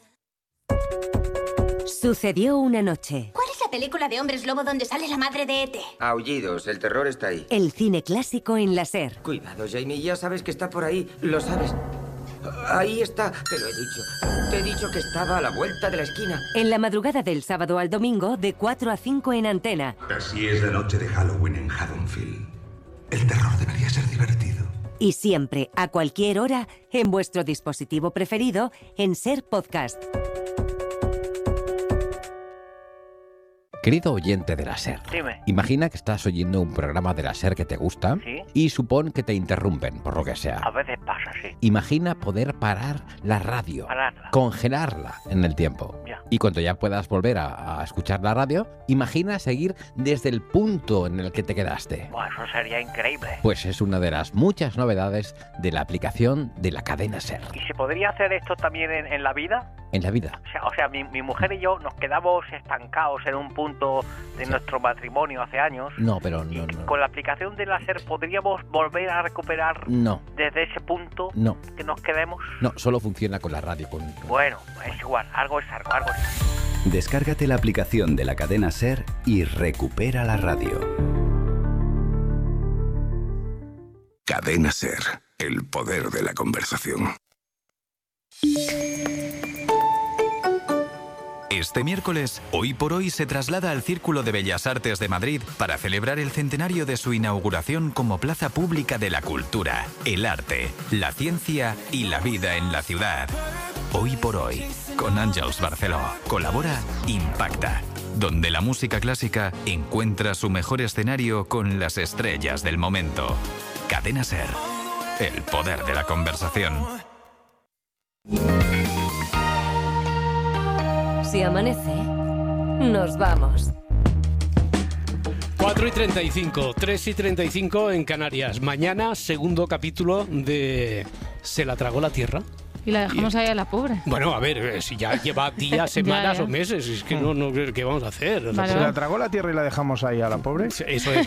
Sucedió una noche. ¿Cuál es la película de hombres lobo donde sale la madre de E T? Aullidos, el terror está ahí. El cine clásico en la SER. Cuidado, Jamie, ya sabes que está por ahí, lo sabes. Ahí está, te lo he dicho. Te he dicho que estaba a la vuelta de la esquina. En la madrugada del sábado al domingo, de cuatro a cinco en Antena. Así es la noche de Halloween en Haddonfield. El terror debería ser divertido. Y siempre, a cualquier hora, en vuestro dispositivo preferido, en SER Podcast. Querido oyente de la SER, Dime. Imagina que estás oyendo un programa de la SER que te gusta, ¿Sí? Y supón que te interrumpen, por lo que sea. A veces pasa, sí. Imagina poder parar la radio, Pararla. congelarla en el tiempo. Ya. Y cuando ya puedas volver a, a escuchar la radio, imagina seguir desde el punto en el que te quedaste. Buah, eso sería increíble. Pues es una de las muchas novedades de la aplicación de la cadena SER. ¿Y se podría hacer esto también en, en la vida? En la vida. O sea, o sea mi, mi mujer y yo nos quedamos estancados en un punto de Sí. nuestro matrimonio hace años. No, pero no, no. Con la aplicación de la SER podríamos volver a recuperar No. desde ese punto No. que nos quedemos. No, solo funciona con la radio. Con... Bueno, es igual, algo es algo, algo es algo. Descárgate la aplicación de la cadena SER y recupera la radio. Cadena SER, el poder de la conversación. Este miércoles, Hoy por Hoy se traslada al Círculo de Bellas Artes de Madrid para celebrar el centenario de su inauguración como plaza pública de la cultura, el arte, la ciencia y la vida en la ciudad. Hoy por Hoy, con Àngels Barceló, colabora Impacta, donde la música clásica encuentra su mejor escenario con las estrellas del momento. Cadena SER, el poder de la conversación. Si amanece, nos vamos. cuatro y treinta y cinco, tres y treinta y cinco en Canarias. Mañana, segundo capítulo de Se la tragó la tierra. Y la dejamos ahí a la pobre. Bueno, a ver, si ya lleva días, semanas Ya, ya. o meses, es que no, no, ¿qué vamos a hacer? O sea, Vale, ¿Se vale. la tragó la tierra y la dejamos ahí a la pobre? Eso es.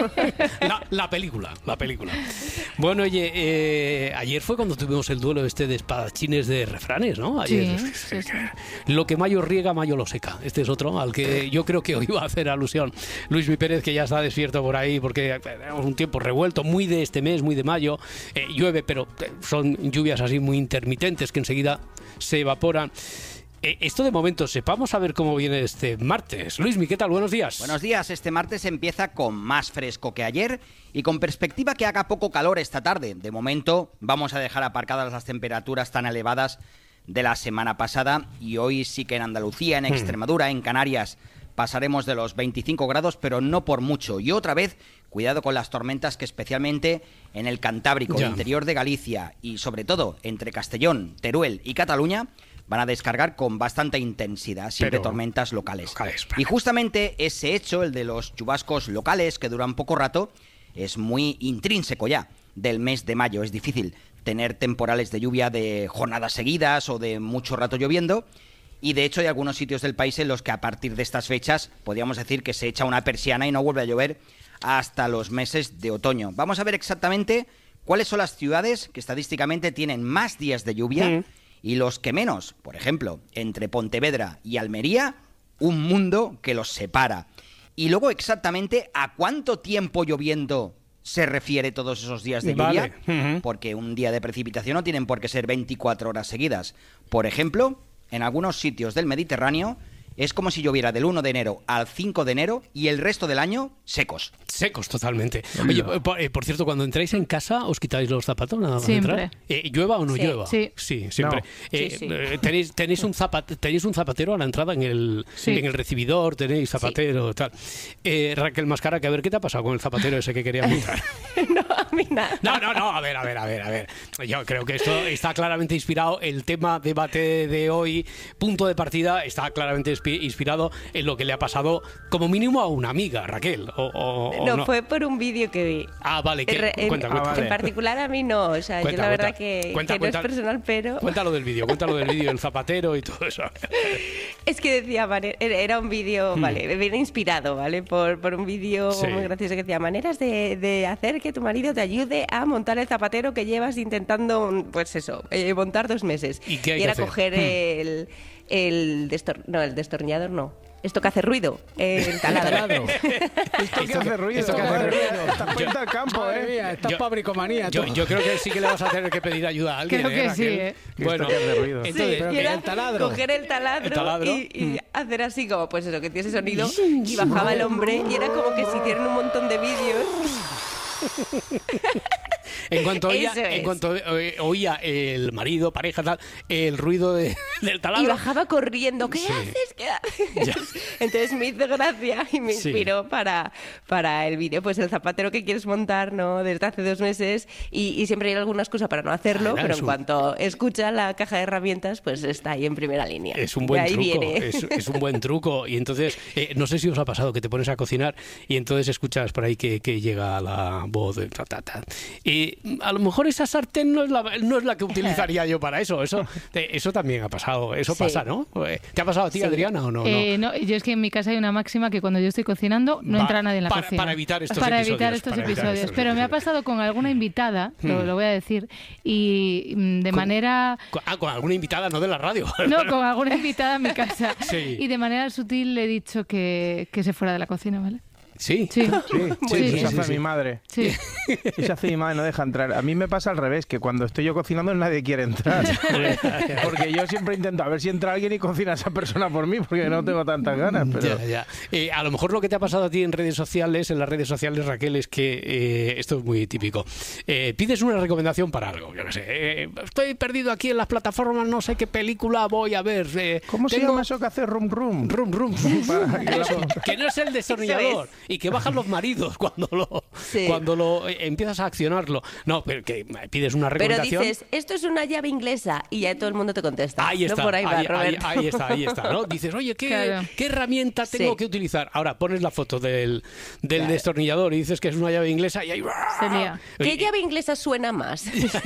La, la película, la película. Bueno, oye, eh, ayer fue cuando tuvimos el duelo este de espadachines de refranes, ¿no? Ayer, Sí, sí, sí. Lo que Mayo riega, Mayo lo seca. Este es otro al que yo creo que hoy va a hacer alusión Luis Mi Pérez, que ya está despierto por ahí, porque tenemos un tiempo revuelto, muy de este mes, muy de mayo. Eh, llueve, pero son lluvias así muy intermitentes que enseguida se evaporan. Eh, esto de momento, sepamos a ver cómo viene este martes. Luismi, ¿qué tal? Buenos días. Buenos días. Este martes empieza con más fresco que ayer y con perspectiva que haga poco calor esta tarde. De momento vamos a dejar aparcadas las temperaturas tan elevadas de la semana pasada y hoy sí que en Andalucía, en Extremadura, en Canarias pasaremos de los veinticinco grados, pero no por mucho. Y otra vez, cuidado con las tormentas que especialmente en el Cantábrico, Ya. el interior de Galicia y sobre todo entre Castellón, Teruel y Cataluña van a descargar con bastante intensidad, siempre Pero- tormentas locales. locales, Y justamente ese hecho, el de los chubascos locales que duran poco rato, es muy intrínseco ya del mes de mayo. Es difícil tener temporales de lluvia de jornadas seguidas o de mucho rato lloviendo. Y de hecho hay algunos sitios del país en los que a partir de estas fechas podríamos decir que se echa una persiana y no vuelve a llover hasta los meses de otoño. Vamos a ver exactamente cuáles son las ciudades que estadísticamente tienen más días de lluvia Mm. y los que menos. Por ejemplo, entre Pontevedra y Almería, un mundo que los separa. Y luego exactamente a cuánto tiempo lloviendo se refiere todos esos días de Vale. lluvia, Ujú. porque un día de precipitación no tienen por qué ser veinticuatro horas seguidas. Por ejemplo, en algunos sitios del Mediterráneo es como si lloviera del uno de enero al cinco de enero y el resto del año secos. Secos totalmente. Oye, por, eh, por cierto, cuando entráis en casa, ¿os quitáis los zapatos nada más Siempre. entrar? Eh, ¿Llueva o no Sí. llueva? Sí. siempre. No. Eh, Sí, sí. eh, tenéis, tenéis, un zapat- tenéis un zapatero a la entrada en el, Sí. en el recibidor, tenéis zapatero, tal. Eh, Raquel Mascara, que a ver qué te ha pasado con el zapatero ese que quería montar. No, a mí nada. No, no, no, a ver, a ver, a ver, a ver. Yo creo que esto está claramente inspirado, el tema debate de hoy, punto de partida, está claramente inspirado en lo que le ha pasado como mínimo a una amiga, Raquel. O, o, o no, no, fue por un vídeo que vi. Ah, vale, que, en, cuenta, en, cuenta. Ah, vale. En particular a mí no, o sea, cuenta, yo la verdad cuenta. que, cuenta, que cuenta, no es personal, pero... Cuéntalo del vídeo, cuéntalo del vídeo, el zapatero y todo eso. Es que decía, era un vídeo, hmm. vale, viene inspirado, ¿vale? Por, por un vídeo sí. muy gracioso que decía, maneras de, de hacer que tu marido te ayude a montar el zapatero que llevas intentando, pues eso, eh, montar dos meses. ¿Y qué hay y era que hacer? coger hmm. el, el, destor no, el destornillador, no. Esto que hace ruido, el taladro. Esto que hace ruido. Esto que hace ruido. Estás frente al campo, ¿eh? Mía, estás pabricomanía. Yo, yo creo que sí que le vas a tener que pedir ayuda a alguien. Creo que ¿eh, sí, ¿eh? Bueno, que hace ruido. Entonces, sí, pero y era el taladro. Coger el taladro, ¿El taladro? y, y mm. hacer así como, pues eso, que tiene ese sonido. Y bajaba el hombre y era como que si hicieran un montón de vídeos. En cuanto oía, es. en cuanto oía el marido, pareja, tal, el ruido de, del taladro. Y bajaba corriendo. ¿Qué sí. haces? ¿Qué haces? Ya. Entonces me hizo gracia y me inspiró sí. para, para el vídeo. Pues el zapatero que quieres montar, ¿no? Desde hace dos meses. Y, y siempre hay alguna excusa para no hacerlo, ah, pero en un... cuanto escucha la caja de herramientas, pues está ahí en primera línea. Es un buen ahí truco. Viene. Es, es un buen truco. Y entonces, eh, no sé si os ha pasado que te pones a cocinar y entonces escuchas por ahí que, que llega la voz de ta, ta, ta. Y a lo mejor esa sartén no es la, no es la que utilizaría yo para eso. Eso, eso también ha pasado. Eso sí. pasa, ¿no? ¿Te ha pasado a ti, sí. Adriana, o no, eh, no? No, yo es que en mi casa hay una máxima que cuando yo estoy cocinando no Va, entra nadie en la para, cocina. Para evitar estos para episodios. Evitar estos para episodios. evitar estos Pero episodios. me ha pasado con alguna invitada, hmm. lo, lo voy a decir, y de con, manera... Con, ah, con alguna invitada, no de la radio. No, con alguna invitada en mi casa. Sí. Y de manera sutil le he dicho que, que se fuera de la cocina, ¿vale? Sí, sí, sí, sí, sí, sí, eso hace sí. mi madre. Sí. Eso hace mi madre, no deja entrar. A mí me pasa al revés, que cuando estoy yo cocinando nadie quiere entrar. Porque yo siempre intento a ver si entra alguien y cocina a esa persona por mí, porque no tengo tantas ganas. Pero... Ya, ya. Eh, a lo mejor lo que te ha pasado a ti en redes sociales, en las redes sociales, Raquel, es que eh, esto es muy típico. Eh, pides una recomendación para algo, yo qué sé. Eh, estoy perdido aquí en las plataformas, no sé qué película voy a ver. Eh, ¿Cómo tengo... se llama eso que hace rum rum? Rum rum. Para que, eso, que no es el destornillador y que bajan los maridos cuando lo sí. cuando lo eh, empiezas a accionarlo. No, pero que pides una recomendación. Pero dices, esto es una llave inglesa y ya todo el mundo te contesta. Ahí está, no por ahí, ahí, va, ahí, ahí está, ahí está, ¿no? Dices, oye, ¿qué, claro. ¿qué herramienta tengo sí. que utilizar? Ahora pones la foto del, del claro. destornillador y dices que es una llave inglesa y ahí... Sería. ¿Qué llave inglesa suena más?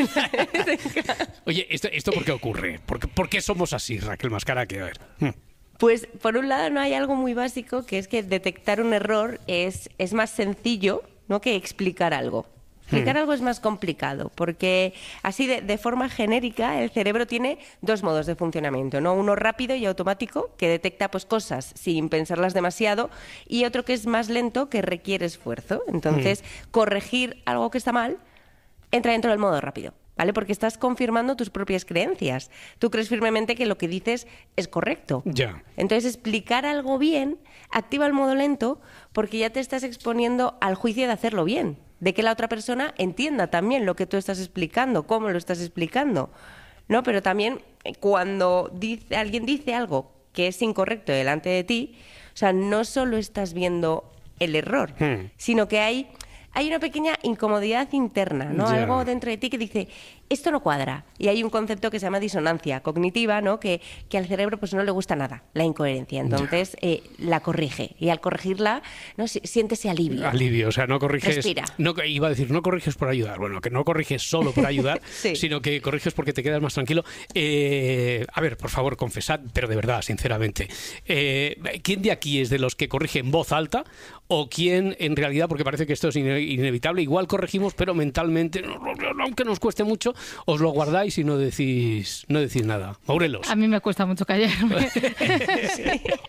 Oye, ¿esto, ¿esto por qué ocurre? ¿Por qué, ¿Por qué somos así, Raquel Mascara? Que a ver... Hmm. Pues por un lado no hay algo muy básico, que es que detectar un error es, es más sencillo, ¿no?, que explicar algo. Explicar hmm. algo es más complicado, porque así de, de forma genérica el cerebro tiene dos modos de funcionamiento, ¿no? Uno rápido y automático, que detecta pues cosas sin pensarlas demasiado, y otro que es más lento, que requiere esfuerzo. Entonces, hmm. corregir algo que está mal entra dentro del modo rápido. ¿Vale? Porque estás confirmando tus propias creencias. Tú crees firmemente que lo que dices es correcto. Ya. Entonces, explicar algo bien activa el modo lento porque ya te estás exponiendo al juicio de hacerlo bien, de que la otra persona entienda también lo que tú estás explicando, cómo lo estás explicando, ¿no? Pero también cuando dice, alguien dice algo que es incorrecto delante de ti, o sea, no solo estás viendo el error, hmm. sino que hay... hay una pequeña incomodidad interna, ¿no? Yeah. Algo dentro de ti que dice, esto no cuadra. Y hay un concepto que se llama disonancia cognitiva, ¿no? Que, que al cerebro pues no le gusta nada, la incoherencia. Entonces yeah. eh, la corrige. Y al corregirla, ¿no?, siente ese alivio. Alivio, o sea, no corriges... Respira. No, iba a decir, no corriges por ayudar. Bueno, que no corriges solo por ayudar, sí. sino que corriges porque te quedas más tranquilo. Eh, a ver, por favor, confesad, pero de verdad, sinceramente. Eh, ¿Quién de aquí es de los que corrige en voz alta? ¿O quién, en realidad, porque parece que esto es ine- inevitable, igual corregimos, pero mentalmente, aunque nos cueste mucho, os lo guardáis y no decís no decís nada? Maurelos. A mí me cuesta mucho callarme. Sí.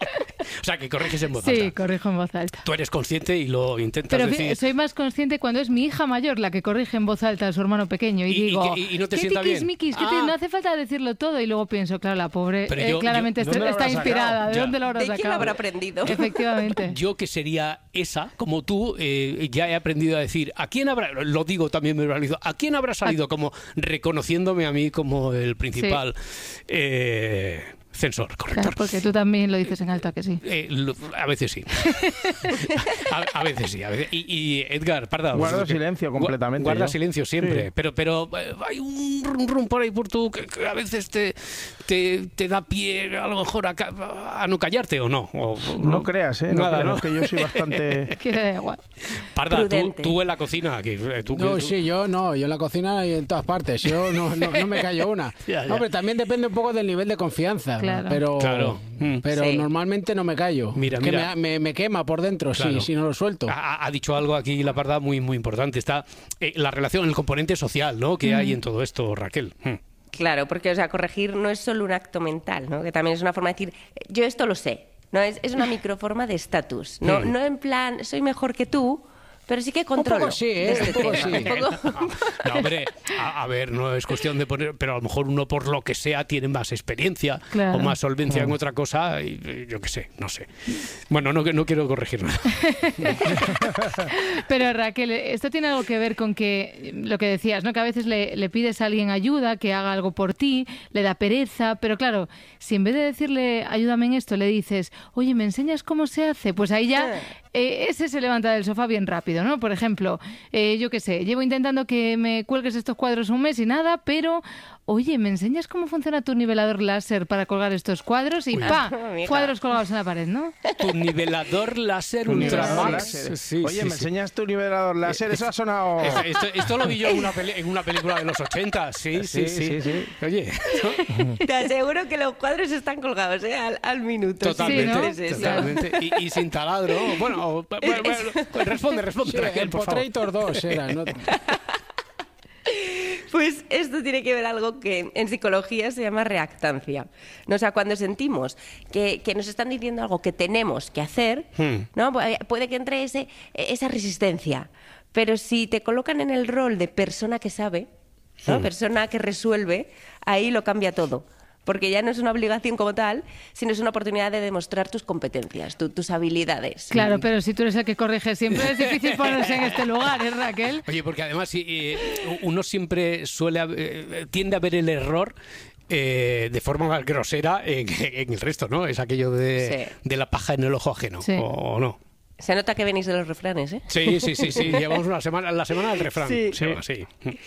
O sea, que corriges en voz sí, alta. Sí, corrijo en voz alta. Tú eres consciente y lo intentas Pero decir... soy más consciente cuando es mi hija mayor la que corrige en voz alta a su hermano pequeño y, y digo, y, y no te ¿qué sienta tiquis, bien? miquis? ¿Qué Ah. te... No hace falta decirlo todo y luego pienso, claro, la pobre Pero eh, yo- claramente yo- está, está inspirada. ¿De Ya. dónde lo habrá ¿De sacado? quién lo habrá aprendido? Efectivamente. Yo que sería esa, como tú, eh, ya he aprendido a decir, ¿a quién habrá, lo digo también me verbalizo, ¿a quién habrá salido como reconociéndome a mí como el principal? Sí. Eh, Censor, correcto. Claro, porque tú también lo dices en alto, ¿a que sí? Eh, lo, a veces sí. a, a veces sí. A veces. Y, y Edgar, Parda... Guardo silencio completamente. Guarda yo. silencio siempre. Sí. Pero, pero eh, hay un rum, rum por ahí por tú que, que a veces te, te, te da pie a lo mejor a, a no callarte o no. O, no, no creas, ¿eh? No, Nada, creo, ¿no? que yo soy bastante... Que da igual. Parda, tú, tú en la cocina. Aquí, tú, No, tú... sí, yo no. Yo en la cocina y en todas partes. Yo no, no, no me callo una. Ya, ya. Hombre, también depende un poco del nivel de confianza. Claro. Pero, Claro. Mm. pero Sí. normalmente no me callo. Mira, que mira. Me, me, me quema por dentro, Claro. sí, si no lo suelto. Ha, ha dicho algo aquí la Parda muy, muy importante. Está eh, la relación, el componente social, ¿no? Que Mm. hay en todo esto, Raquel. Mm. Claro, porque o sea, corregir no es solo un acto mental, ¿no? Que también es una forma de decir, yo esto lo sé. No, es, es una microforma de estatus. No, Mm. no en plan, soy mejor que tú, pero sí que controlo. poco sí, ¿eh? este Un poco tema. sí. Un poco- No, hombre, a, a ver, no es cuestión de poner, pero a lo mejor uno por lo que sea tiene más experiencia Claro. o más solvencia Claro. en otra cosa y, y yo qué sé, no sé. Bueno, no, no quiero corregir nada. Pero Raquel, esto tiene algo que ver con que lo que decías, ¿no? Que a veces le, le pides a alguien ayuda, que haga algo por ti, le da pereza, pero claro, si en vez de decirle ayúdame en esto, le dices, oye, ¿me enseñas cómo se hace? Pues ahí ya eh, ese se levanta del sofá bien rápido, ¿no? Por ejemplo, eh, yo qué sé, llevo intentando que me cuelgues estos cuadros un mes y nada, pero oye, ¿me enseñas cómo funciona tu nivelador láser para colgar estos cuadros? Y Uy. ¡pa! Amiga. Cuadros colgados en la pared, ¿no? Tu nivelador láser Tu nivelador Ultramax. láser. Sí, Oye, sí, ¿me sí. enseñas tu nivelador láser? Eso ha sonado... Esto, esto- esto lo vi yo en una, peli- en una película de los ochenta, sí, sí, sí. Sí, sí, sí. Oye, Te aseguro que los cuadros están colgados, ¿eh? Al, al minuto. totalmente, Sí, ¿no? totalmente. Y, y sin taladro. Bueno, o- bueno, bueno, pues responde, responde, Sí, Raquel, el por favor. Potrator dos era, ¿no? Pues esto tiene que ver algo que en psicología se llama reactancia. ¿No? O sea, cuando sentimos que, que nos están diciendo algo que tenemos que hacer, Hmm. ¿no? Pu- puede que entre ese, esa resistencia. Pero si te colocan en el rol de persona que sabe, ¿no? Hmm. Persona que resuelve, ahí lo cambia todo. Porque ya no es una obligación como tal, sino es una oportunidad de demostrar tus competencias, tu- tus habilidades. Claro, pero si tú eres el que corrige siempre, es difícil ponerse en este lugar, ¿eh, Raquel? Oye, porque además sí, eh, uno siempre suele hab- eh, tiende a ver el error eh, de forma más grosera en, en el resto, ¿no? Es aquello de, Sí. de la paja en el ojo ajeno, Sí. o, o no. Se nota que venís de los refranes, ¿eh? Sí, sí, sí, sí. Llevamos una semana, la semana del refrán. Sí. se llama así.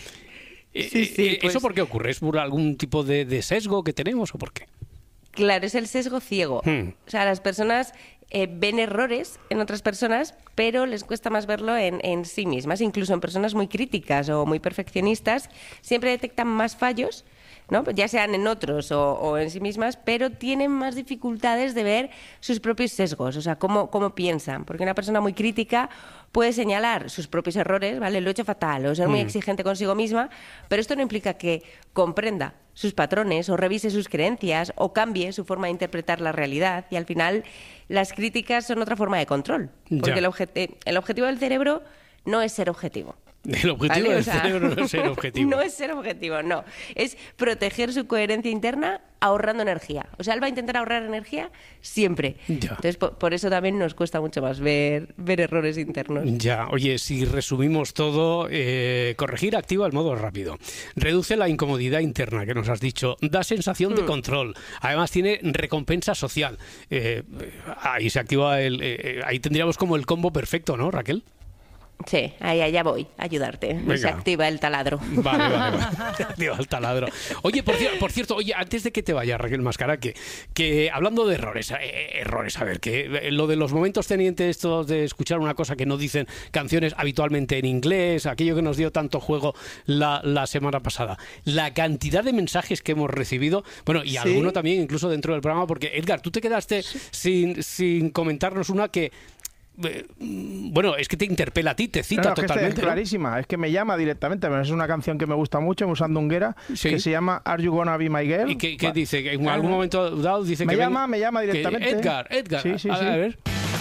Eh, Sí, sí, eh, pues- ¿Eso por qué ocurre? ¿Es por algún tipo de, de sesgo que tenemos o por qué? Claro, es el sesgo ciego. Hmm. O sea, las personas eh, ven errores en otras personas, pero les cuesta más verlo en, en sí mismas. Incluso en personas muy críticas o muy perfeccionistas, siempre detectan más fallos, ¿no? Ya sean en otros o, o en sí mismas, pero tienen más dificultades de ver sus propios sesgos, o sea, cómo, cómo piensan. Porque una persona muy crítica puede señalar sus propios errores, ¿vale? Lo he hecho fatal, o ser muy Mm. exigente consigo misma, pero esto no implica que comprenda sus patrones o revise sus creencias o cambie su forma de interpretar la realidad. Y al final, las críticas son otra forma de control. Porque Ya. el, obje- el objetivo del cerebro no es ser objetivo. El objetivo ¿Vale? del O sea, cerebro no es ser objetivo. No es ser objetivo, no. Es proteger su coherencia interna ahorrando energía. O sea, él va a intentar ahorrar energía siempre. Ya. Entonces, por, por eso también nos cuesta mucho más ver, ver errores internos. Ya, oye, si resumimos todo, eh, corregir activa el modo rápido. Reduce la incomodidad interna que nos has dicho. Da sensación de control. Además tiene recompensa social. Eh, ahí se activa el... eh, ahí tendríamos como el combo perfecto, ¿no, Raquel? Sí, ahí allá voy a ayudarte. Venga. Se activa el taladro. Vale, vale, vale. Dios, al taladro. Oye, por, cier- por cierto, oye, antes de que te vayas, Raquel Mascara, que, que hablando de errores, eh, errores, a ver, que eh, lo de los momentos tenientes estos de escuchar una cosa que no dicen canciones habitualmente en inglés, aquello que nos dio tanto juego la, la semana pasada, la cantidad de mensajes que hemos recibido, bueno, y ¿Sí? alguno también incluso dentro del programa, porque Edgar, tú te quedaste sin, sin comentarnos una que... eh, bueno, es que te interpela a ti, te cita No, no, es que totalmente. esta es ¿no? clarísima, es que me llama directamente, pero es una canción que me gusta mucho, usando Unguera, Sí. que se llama Are You Gonna Be My Girl? ¿Y qué, qué Va- dice? Que en algún momento dado dice me que... llama, ven- me llama que directamente. Edgar, Edgar. Sí, sí, a, sí. a ver.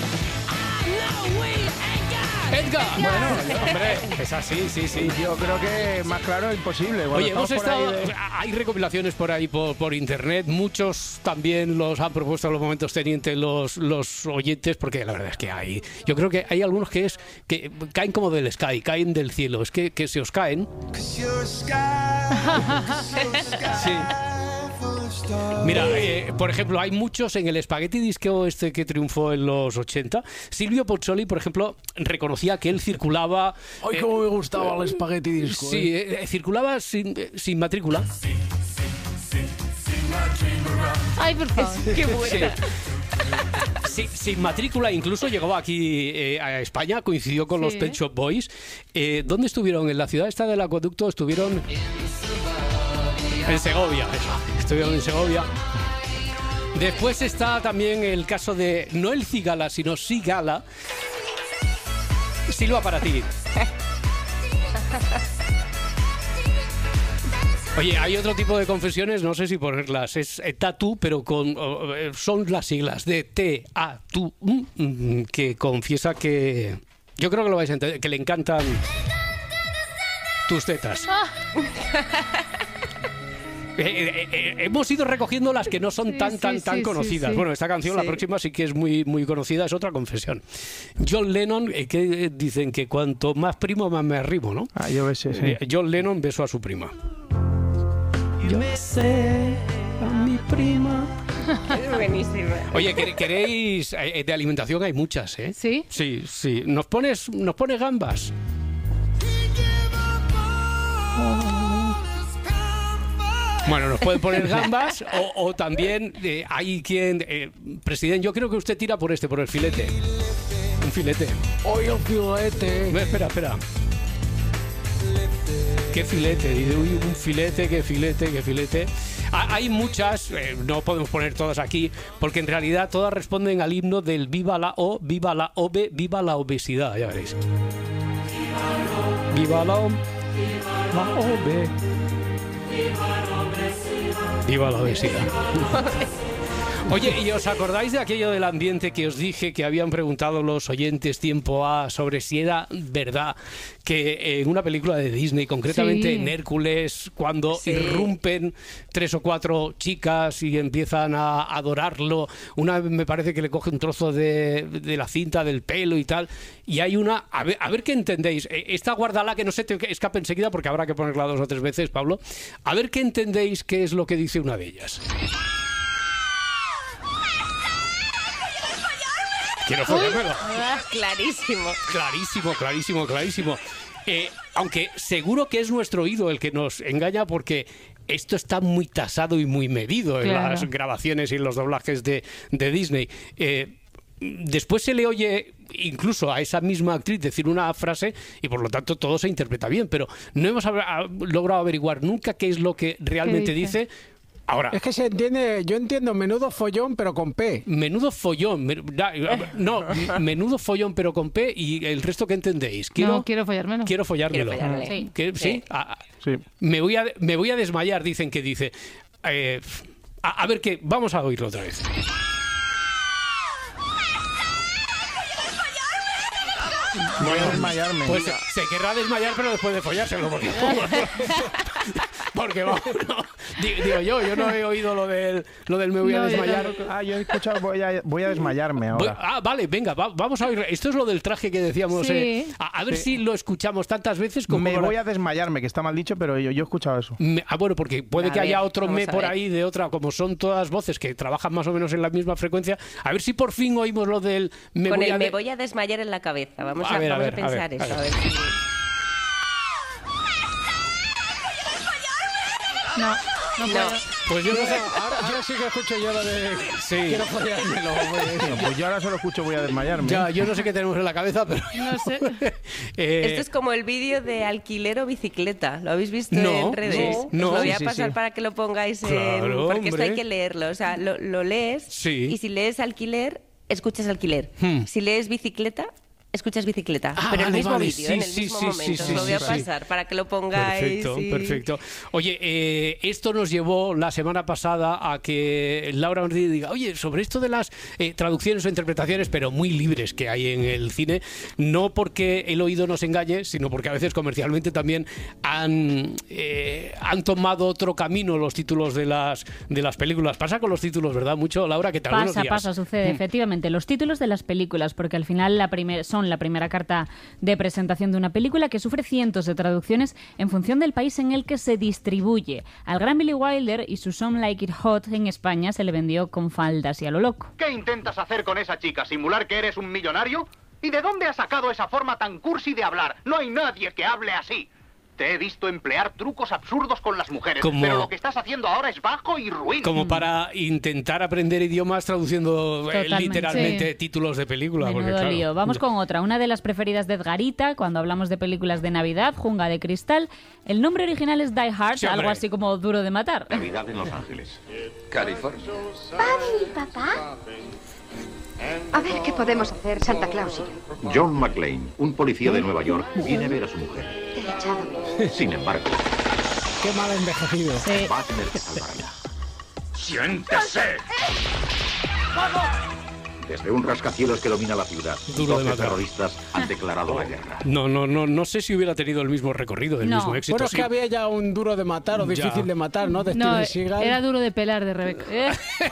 Edgar. Bueno, hombre, es así, sí, sí. Yo creo que más claro es imposible. Cuando Oye, hemos estamos por estado... ahí de- Hay recopilaciones por ahí por, por internet. Muchos también los han propuesto en los momentos tenientes los, los oyentes, porque la verdad es que hay... Yo creo que hay algunos que es que caen como del sky, caen del cielo. Es que, que se os caen. Sí. Mira, eh, por ejemplo, hay muchos en el Spaghetti Disco este que triunfó en los ochenta. Silvio Pozzoli, por ejemplo, reconocía que él circulaba... ¡Ay, cómo me gustaba el Spaghetti Disco! Sí, eh. eh, circulaba sin, sin matrícula. Ay, por favor. Qué buena. Sí, sin matrícula, incluso llegó aquí eh, a España, coincidió con Sí. los Pet Shop Boys. Eh, ¿Dónde estuvieron? En la ciudad esta del acueducto estuvieron en Segovia. Eso, estuvieron en Segovia. Después está también el caso de no el Cigala, sino Sigala. Silva para ti. Oye, hay otro tipo de confesiones, no sé si ponerlas, es eh, Tatu, pero con oh, eh, son las siglas de T A T U, mm, que confiesa que yo creo que lo vais a entender, que le encantan tus tetas. Eh, eh, eh, hemos ido recogiendo las que no son Sí, tan, sí, tan, tan sí, conocidas. sí, sí. Bueno, esta canción, la Sí. próxima, sí que es muy, muy conocida, es otra confesión. John Lennon, eh, que dicen que cuanto más primo, más me arrimo, ¿no? Ah, yo ese, sí. Eh, John Lennon besó a su prima. Yo sé a mi prima. Es buenísima. Oye, ¿quer- ¿queréis? eh, De alimentación hay muchas, ¿eh? ¿Sí? Sí, sí. ¿Nos pones, nos pones gambas? Bueno, nos pueden poner gambas o, o también eh, hay quien... Eh, presidente, yo creo que usted tira por este, por el filete. Un filete. ¡Ay, el filete! No, espera, espera. ¿Qué filete? Dice, uy, un filete, qué filete, qué filete. Ha- Hay muchas, eh, no podemos poner todas aquí, porque en realidad todas responden al himno del Viva la O, Viva la O B, Viva la obesidad, ya veréis. Viva la O, la O B. Viva la obesidad. Oye, ¿y os acordáis de aquello del ambiente que os dije que habían preguntado los oyentes tiempo A sobre si era verdad que en una película de Disney, concretamente Sí. en Hércules, cuando Sí. irrumpen tres o cuatro chicas y empiezan a adorarlo, una me parece que le coge un trozo de, de la cinta del pelo y tal, y hay una, a ver, a ver qué entendéis, Eh, esta guárdala que no se te escape enseguida porque habrá que ponerla dos o tres veces, Pablo, a ver qué entendéis qué es lo que dice una de ellas. Quiero follármelo. Ah, clarísimo. Clarísimo, clarísimo, clarísimo. Eh, aunque seguro que es nuestro oído el que nos engaña porque esto está muy tasado y muy medido en Claro. las grabaciones y en los doblajes de, de Disney. Eh, después se le oye incluso a esa misma actriz decir una frase y por lo tanto todo se interpreta bien, pero no hemos a- a- logrado averiguar nunca qué es lo que realmente dice? dice. Ahora, Es que se entiende, yo entiendo menudo follón, pero con P. menudo follón, me- da- no, menudo follón pero con P y el resto que entendéis. Quiero, No, quiero follármelo. quiero follármelo. Quiero follarle. Sí. ¿Qué? ¿Sí? Sí. Ah, ah. Sí. Me, voy a, me voy a desmayar, dicen que dice. Eh, a, a ver qué, vamos a oírlo otra vez. Voy a desmayarme. Pues se, se querrá desmayar, pero después de follárselo. Porque, porque vamos, no. Di- Digo yo, yo no he oído lo del, lo del me voy a No, yo desmayar. tampoco. Ah, yo he escuchado, voy a, voy a desmayarme Voy- ahora. ah, vale, venga, va- vamos a oír. Esto es lo del traje que decíamos. Sí. eh, a, a ver si lo escuchamos tantas veces como. Me para- voy a desmayarme, que está mal dicho, pero yo, yo he escuchado eso. Me- ah, bueno, porque puede A que ver, haya otro vamos me a por ver. ahí de otra, como son todas voces que trabajan más o menos en la misma frecuencia. A ver si por fin oímos lo del me Con voy el a me de- voy a desmayar en la cabeza. Vamos A a, ver, a vamos a, ver, a pensar ver, a eso. ver. A ver si... No, no puedo. Pues yo no sé. Ahora, ahora sí que escucho yo lo de... Sí. Quiero follármelo. Bueno, pues yo ahora solo escucho voy a desmayarme. Ya, yo no sé qué tenemos en la cabeza, pero. No sé. eh, Esto es como el vídeo de alquiler o bicicleta. ¿Lo habéis visto No, en redes? no, no. Os lo voy a Sí, sí, pasar sí. para que lo pongáis en... Claro, Porque esto hay hombre. que leerlo. O sea, lo, lo lees Sí. y si lees alquiler, escuchas alquiler. Hmm. Si lees bicicleta, escuchas bicicleta. Ah, pero el vale, mismo vale. vídeo, Sí, en el sí, mismo sí, momento. sí, Os sí, lo voy a sí, sí. pasar para que lo pongáis. Perfecto, y- perfecto. Oye, eh, esto nos llevó la semana pasada a que Laura Martínez diga, oye, sobre esto de las eh, traducciones o interpretaciones, pero muy libres que hay en el cine, no porque el oído nos engañe, sino porque a veces comercialmente también han, eh, han tomado otro camino los títulos de las, de las películas. Pasa con los títulos, ¿verdad? Mucho, Laura, que tal Pasa, pasa, sucede. Efectivamente, los títulos de las películas, porque al final la primer, son Japón, la primera carta de presentación de una película que sufre cientos de traducciones en función del país en el que se distribuye. Al gran Billy Wilder y su Some Like It Hot en España se le vendió con faldas y a lo loco. ¿Qué intentas hacer con esa chica? ¿Simular que eres un millonario? ¿Y de dónde has sacado esa forma tan cursi de hablar? No hay nadie que hable así. Te he visto emplear trucos absurdos con las mujeres, Como- pero lo que estás haciendo ahora es bajo y ruin. Como para intentar aprender idiomas traduciendo eh, Totalmente. literalmente Sí. títulos de película. porque, Menudo claro, lío. Vamos con otra, una de las preferidas de Edgarita, cuando hablamos de películas de Navidad, Jungla de Cristal. El nombre original es Die Hard, Sí, hombre. algo así como Duro de Matar. Navidad en Los Ángeles. California. Papi, papá. A ver qué podemos hacer, Santa Claus y yo. John McClane, un policía de Nueva York, viene a ver a su mujer. Te he echado. Sin embargo, Qué mal envejecido. va a tener que salvarla. ¡Siéntese! Desde un rascacielos que domina la ciudad, Duro de doce matar. terroristas han declarado la guerra. No, no, no, no sé si hubiera tenido el mismo recorrido, el mismo éxito. Bueno, es sí. que había ya un duro de matar o Ya. difícil de matar, ¿no? De No, Steven Seagal. era duro de pelar de Rebeca. ¿Eh?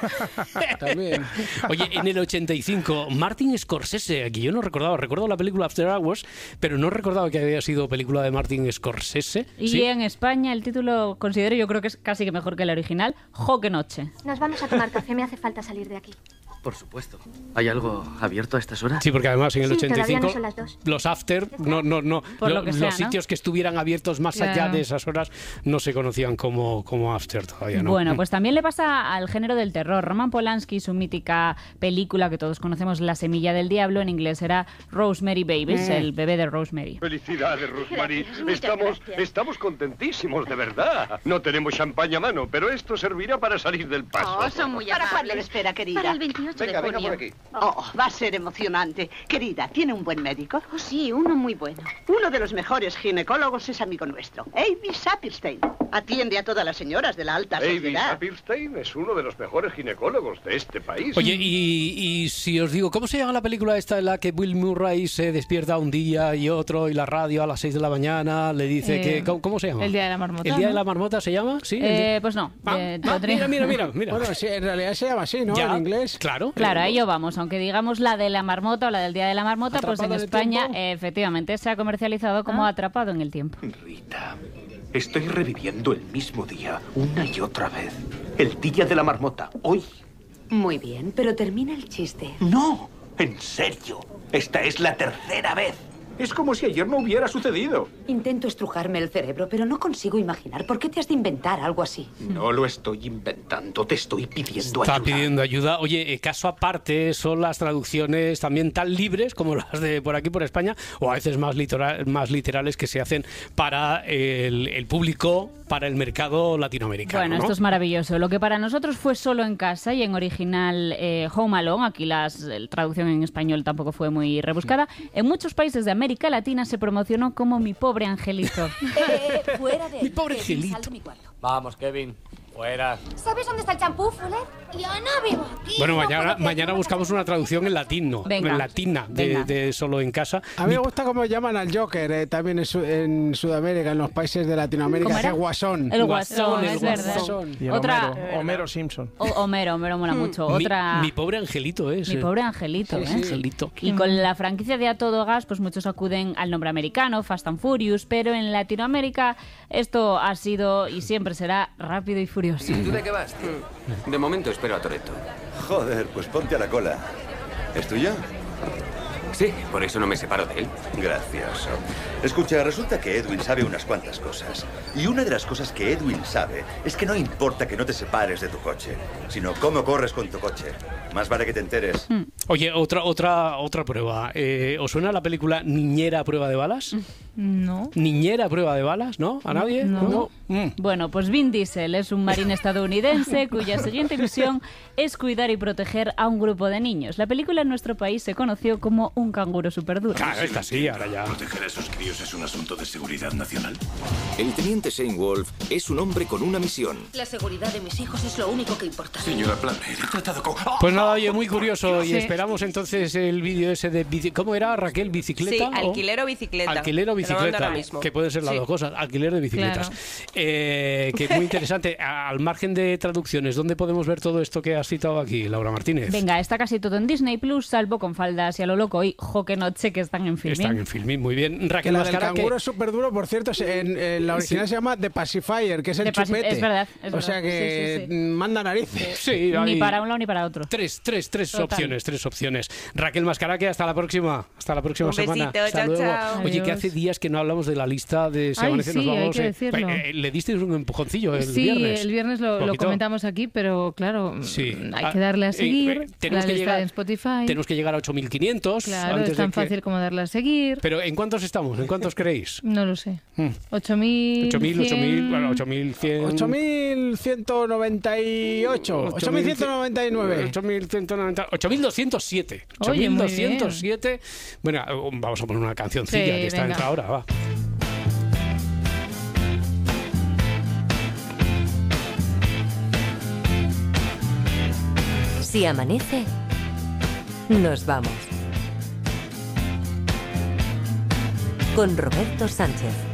También. Oye, en el ochenta y cinco, Martin Scorsese, aquí yo no recordaba, recuerdo la película After Hours, pero no recordaba que había sido película de Martin Scorsese. Y ¿Sí? en España el título considero, yo creo que es casi que mejor que el original, Joque Noche. Nos vamos a tomar café, me hace falta salir de aquí. Por supuesto. ¿Hay algo abierto a estas horas? Sí, porque además en el Sí, ochenta y todavía cinco no son las dos. los after, no, no, no, Por lo lo- que los sea, ¿no? sitios que estuvieran abiertos más allá Claro. de esas horas no se conocían como, como after todavía, ¿no? Bueno, pues también le pasa al género del terror. Roman Polanski, su mítica película que todos conocemos, La semilla del diablo, en inglés era Rosemary Babies, Mm. el bebé de Rosemary. Felicidades, Rosemary. Gracias, muchas Estamos, gracias. estamos contentísimos, de verdad. No tenemos champaña a mano, pero esto servirá para salir del paso. Oh, son muy ¿Para amables. cuándo le espera, querida? Para el veintiocho Venga, de venga junio. por aquí. Oh, va a ser emocionante. Querida, ¿tiene un buen médico? Oh, sí, uno muy bueno. Uno de los mejores ginecólogos es amigo nuestro, Avi Saperstein. Atiende a todas las señoras de la alta David sociedad. Saperstein es uno de los mejores ginecólogos de este país. Oye, y, y si os digo, ¿cómo se llama la película esta en la que Bill Murray se despierta un día y otro y la radio a las seis de la mañana le dice Eh, que... ¿Cómo, cómo se llama? El Día de la Marmota, ¿El Día de ¿no? la Marmota se llama? ¿Sí? el día- Eh, pues no. Ah, eh, ah, podría- mira, mira, mira, mira. Bueno, sí, en realidad se llama así, ¿no? Ya, En inglés. Claro. Claro, a ello vamos. Aunque digamos la de la marmota o la del Día de la Marmota, pues en ¿Atrapado en el España tiempo? eh, efectivamente se ha comercializado como Atrapado en el Tiempo. Rita, estoy reviviendo el mismo día una y otra vez. El día de la marmota, hoy. Muy bien, pero termina el chiste. No, en serio. Esta es la tercera vez. Es como si ayer no hubiera sucedido. Intento estrujarme el cerebro, pero no consigo imaginar. ¿Por qué te has de inventar algo así? No lo estoy inventando, te estoy pidiendo Está ayuda. pidiendo ayuda. Oye, eh, caso aparte son las traducciones también tan libres como las de por aquí, por España, o a veces más, litera- más literales que se hacen para el, el público, para el mercado latinoamericano. Bueno, ¿no? esto es maravilloso. Lo que para nosotros fue Solo en casa y en original eh, Home Alone, aquí la traducción en español tampoco fue muy rebuscada, en muchos países de América Latina se promocionó como Mi pobre angelito. Eh, fuera de Mi pobre angelito. Sal de mi cuarto. Vamos, Kevin. Fuera. ¿Sabes dónde está el champú, Fuller? Yo no vivo aquí. Bueno, no mañana, puedo mañana buscamos una traducción en latino, Venga. en latina, de, Venga. de Solo en casa. A mí me gusta cómo llaman al Joker eh, también en, Su- en Sudamérica, en los países de Latinoamérica, ¿Cómo que era? es Guasón. El Guasón, el es verdad. Guasón. Y el Otra- Homero, Homero Simpson. O- Homero, Homero mola mucho. Mi, Otra... mi pobre angelito es. Mi eh. pobre angelito, Sí, ¿eh? sí. Angelito. Y con la franquicia de A Todo Gas, pues muchos acuden al nombre americano, Fast and Furious, pero en Latinoamérica esto ha sido y siempre será Rápido y Furioso. ¿Tú de qué vas, tío? De momento espero a Toretto. Joder, pues ponte a la cola. ¿Es tuya? Sí, por eso no me separo de él. Gracioso. Escucha, resulta que Edwin sabe unas cuantas cosas. Y una de las cosas que Edwin sabe es que no importa que no te separes de tu coche, sino cómo corres con tu coche. Más vale que te enteres. Oye, otra otra otra prueba. Eh, ¿Os suena la película Niñera a prueba de balas? No. Niñera a prueba de balas, ¿no? ¿A nadie? No. Mm. Bueno, pues Vin Diesel es un marín estadounidense cuya siguiente misión es cuidar y proteger a un grupo de niños. La película en nuestro país se conoció como Un canguro superduro. Claro, esta sí, ahora ya. ¿Proteger a esos críos es un asunto de seguridad nacional? El teniente Shane Wolf es un hombre con una misión. La seguridad de mis hijos es lo único que importa. Señora Planner, he tratado con... Pues nada, oye, muy curioso. Y Sí. esperamos entonces el vídeo ese de... bici- ¿Cómo era, Raquel? ¿Bicicleta? Sí, o- alquiler o bicicleta. Alquiler o Te lo mando bicicleta, ahora mismo. que pueden ser las Sí. dos cosas, alquiler de bicicletas. Claro. Eh, que muy interesante. A- Al margen de traducciones, ¿dónde podemos ver todo esto que has citado aquí, Laura Martínez? Venga, está casi todo en Disney Plus, salvo Con faldas y a lo loco y y Jo que noche, que están en Filmin. Están en Filmin, muy bien. Que Raquel la del Mascara, canguro que... es súper duro, por cierto, en, en la original Sí. se llama The Pacifier, que es el The Paci- chupete. es verdad, es O sea verdad. que Sí, sí, sí. manda narices. Sí, Ni hay para un lado ni para otro. tres, tres, tres Total. opciones, tres opciones. Raquel Mascaraque, hasta la próxima. Hasta la próxima Un semana. besito, Hasta chao, luego. chao. Oye, que Adiós. hace días que no hablamos de la lista de Se Ay, Amanece, nos sí, hay vamos. que eh. decirlo. Eh, eh, le disteis un empujoncillo el sí, viernes. el viernes lo, lo Poquito. comentamos aquí, pero claro, Sí. hay Ah, que darle a eh, seguir. eh, tenemos la que lista llegar- en Spotify. Tenemos que llegar a ocho mil quinientos. Claro, antes es tan de que... fácil como darle a seguir. Pero ¿en cuántos estamos? ¿En cuántos creéis? No lo sé. Mm. ocho mil. ocho mil, ocho mil, bueno, ocho mil cien. ocho mil ciento noventa y ocho. ocho mil ciento noventa y nueve. ocho mil ciento noventa, ocho mil doscientos siete. Oye, muy ocho mil doscientos siete. Bueno, vamos a poner una cancioncilla Sí, que está venga. entra ahora, va. Si amanece, nos vamos. Con Roberto Sánchez.